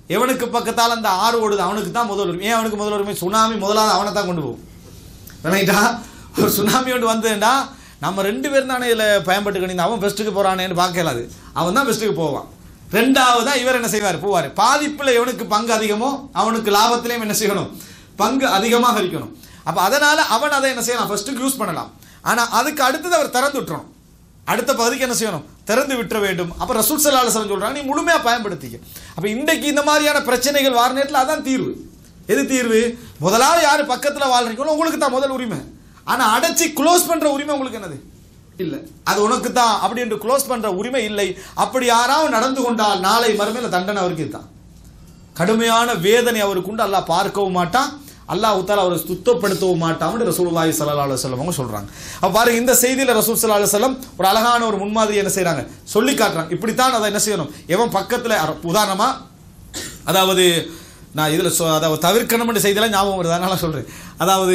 எவனுக்கு பக்கத்தால் அந்த ஆறு ஓடுது அவனுக்கு தான் முதல் உரிமை. ஏன் அவனுக்கு முதல் உரிமை? சுனாமி முதலாவது அவனை தான் கொண்டு போகும். ரைட்டா? ஒரு சுனாமி ஒன்று வந்ததுன்னா நம்ம ரெண்டு பேரும் தானே இதில் பயன்பட்டுக்கணும். அவன் பெஸ்ட்டுக்கு போகிறானேன்னு பார்க்கலாது, அவன் தான் பெஸ்ட்டுக்கு போவான். ரெண்டாவதா இவர் என்ன செய்வார்? போவார். பாதிப்பில் எவனுக்கு பங்கு அதிகமோ அவனுக்கு லாபத்திலையும் என்ன செய்யணும்? பங்கு அதிகமாக இருக்கணும். அப்போ அதனால் அவன் அதை என்ன செய்யலாம்? ஃபர்ஸ்ட்டுக்கு யூஸ் பண்ணலாம். ஆனால் அதுக்கு அடுத்தது அவர் திறந்து விட்டுறணும். அடுத்த பகுதிக்கு என்ன செய்யணும்? திறந்து விட்டுற வேண்டும். அப்போ ரசூல் ஸல்லல்லாஹு அலைஹி வஸல்லம் சொல்கிறாங்க, நீ முழுமையாக பயன்படுத்திக்க. அப்போ இன்றைக்கு இந்த மாதிரியான பிரச்சனைகள் வார நேரத்தில் அதான் தீர்வு. எது தீர்வு? முதலாவது யார் பக்கத்தில் வாழ்றீங்களோ உங்களுக்கு தான் முதல் உரிமை. ஆனால் அடைச்சி க்ளோஸ் பண்ணுற உரிமை உங்களுக்கு என்னது? இல்லை. அது உனக்கு தான் அப்படி என்று க்ளோஸ் பண்ணுற உரிமை இல்லை. அப்படி யாராவது நடந்து கொண்டால் நாளை மறுமையில் தண்டனை அவருக்கு தான். கடுமையான வேதனை அவருக்கு உண்டு. அல்லாஹ் பார்க்கவும் மாட்டான், அல்லாஹ் தஆலா அவரை சுத்தப்படுத்தவும் மாட்டான்னு ரசூலுல்லாஹி ஸல்லல்லாஹு அலைஹி வஸல்லம் அவங்க சொல்றாங்க. அப்ப பாருங்க, இந்த செய்தியில ரசூல் ஸல்லல்லாஹு அலைஹி வஸல்லம் ஒரு அழகான ஒரு முன்மாதிரி என்ன செய்றாங்க? சொல்லி காட்டுறாங்க. இப்படித்தான் அதை என்ன செய்யணும்? எவன் பக்கத்துல, உதாரணமா அதாவது நான் இதுல அதாவது தவிர்க்கணும்னு செய்தியெல்லாம் ஞாபகம் வருது, அதனால சொல்றேன். அதாவது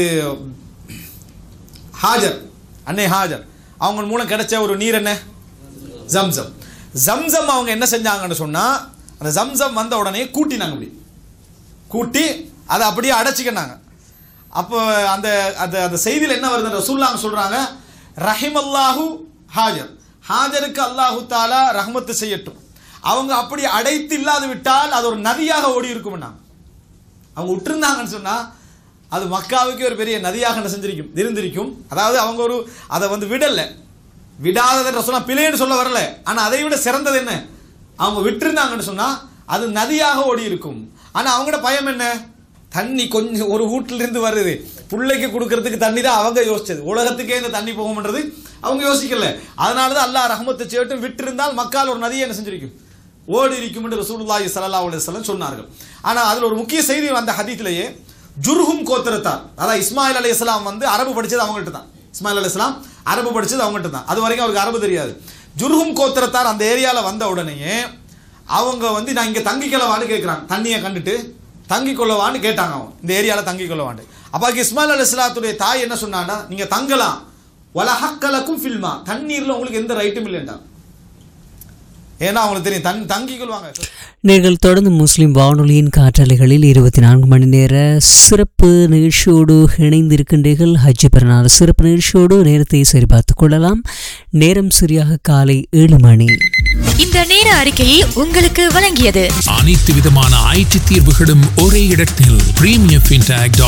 ஹாஜர், அன்னை ஹாஜர் அவங்க மூலம் கிடைச்ச ஒரு நீர் என்ன? ஜம்சம். ஜம்சம் அவங்க என்ன செஞ்சாங்கன்னு சொன்னா, அந்த ஜம்சம் வந்த உடனே கூட்டினாங்க. அப்படி கூட்டி அதை அப்படியே அடைச்சிக்கினாங்க. அப்போ அந்த அந்த அந்த செய்தியில் என்ன வருது? ரசூலுல்லாஹ் சொல்றாங்க, ரஹிமல்லாஹு ஹாஜர், ஹாஜருக்கு அல்லாஹு தஆலா ரஹ்மத்து செய்யட்டும். அவங்க அப்படி அடைத்து இல்லாது விட்டால் அது ஒரு நதியாக ஓடி இருக்கும்னா, அவங்க விட்டுருந்தாங்கன்னு சொன்னா அது மக்காவுக்கு ஒரு பெரிய நதியாக என்ன செஞ்சிருக்கும்? இருந்திருக்கும். அதாவது அவங்க ஒரு அதை வந்து விடல, விடாததை சொன்னா பிழைன்னு சொல்ல வரல. ஆனா அதை விட சிறந்தது என்ன? அவங்க விட்டுருந்தாங்கன்னு சொன்னா அது நதியாக ஓடி இருக்கும். ஆனா அவங்களோட பயம் என்ன? தண்ணி கொஞ்சம் ஒரு வீட்டிலிருந்து வருது, பிள்ளைக்கு கொடுக்கறதுக்கு தண்ணி தான் அவங்க யோசிச்சது. உலகத்துக்கே இந்த தண்ணி போகும்ன்றது அவங்க யோசிக்கல. அதனால தான் அல்லாஹ் ரஹ்மத்தை செய்யட்டும், விட்டிருந்தால் மக்கால் ஒரு நதியை என்ன செஞ்சிருக்கும்? ஓடி இருக்கும் என்று ரசூலுல்லாஹி ஸல்லல்லாஹு அலைஹி வஸல்லம் சொன்னார்கள். ஆனால் அதில் ஒரு முக்கிய செய்தி அந்த ஹதீஸ்லயே, ஜுர்ஹும் கோத்திரத்தார், அதாவது இஸ்மாயில் அலைஹிஸ்ஸலாம் வந்து அரபு படிச்சது அவங்கள்ட்ட தான். இஸ்மாயில் அலைஹிஸ்ஸலாம் அரபு படிச்சது அவங்கள்ட்ட தான். அது வரைக்கும் அவருக்கு அரபு தெரியாது. ஜுர்ஹும் கோத்திரத்தார் அந்த ஏரியாவில் வந்த உடனேயே அவங்க வந்து நான் இங்கே தங்கிக்கொள்ளவான்னு கேட்குறாங்க. தண்ணியை கண்டுட்டு தங்கி கொள்ளவான்னு கேட்டாங்க. அவங்க இந்த ஏரியாவில் தங்கி கொள்ளவாண்டு. அப்போ இஸ்மாயில் அலைஹிஸ்ஸலாத்துடைய தாய் என்ன சொன்னான்னா, நீங்கள் தங்கலாம், வலஹக்கலக்கும் ஃபில்மா, தண்ணீரில் உங்களுக்கு எந்த ரைட்டும் இல்லைன்றாங்க. ஏன்னா அவங்களுக்கு தெரியும் தன் தங்கி கொள்வாங்க. நீங்கள் தொடர்ந்து முஸ்லிம் வானொலியின் காற்றலைகளில் இருபத்தி நான்கு மணி நேர சிறப்பு நிகழ்ச்சியோடு இணைந்திருக்கின்றீர்கள். ஹஜ் பெருநாள் சிறப்பு நிகழ்ச்சியோடு நேரத்தை சரிபார்த்துக் கொள்ளலாம். நேரம் சரியாக காலை ஏழு மணி. இந்த நேர அறிக்கையை உங்களுக்கு வழங்கியது அனைத்து விதமான ஐடி தீர்வுகளும் ஒரே இடத்தில் பிரீமியம் ஃபின்டெக்.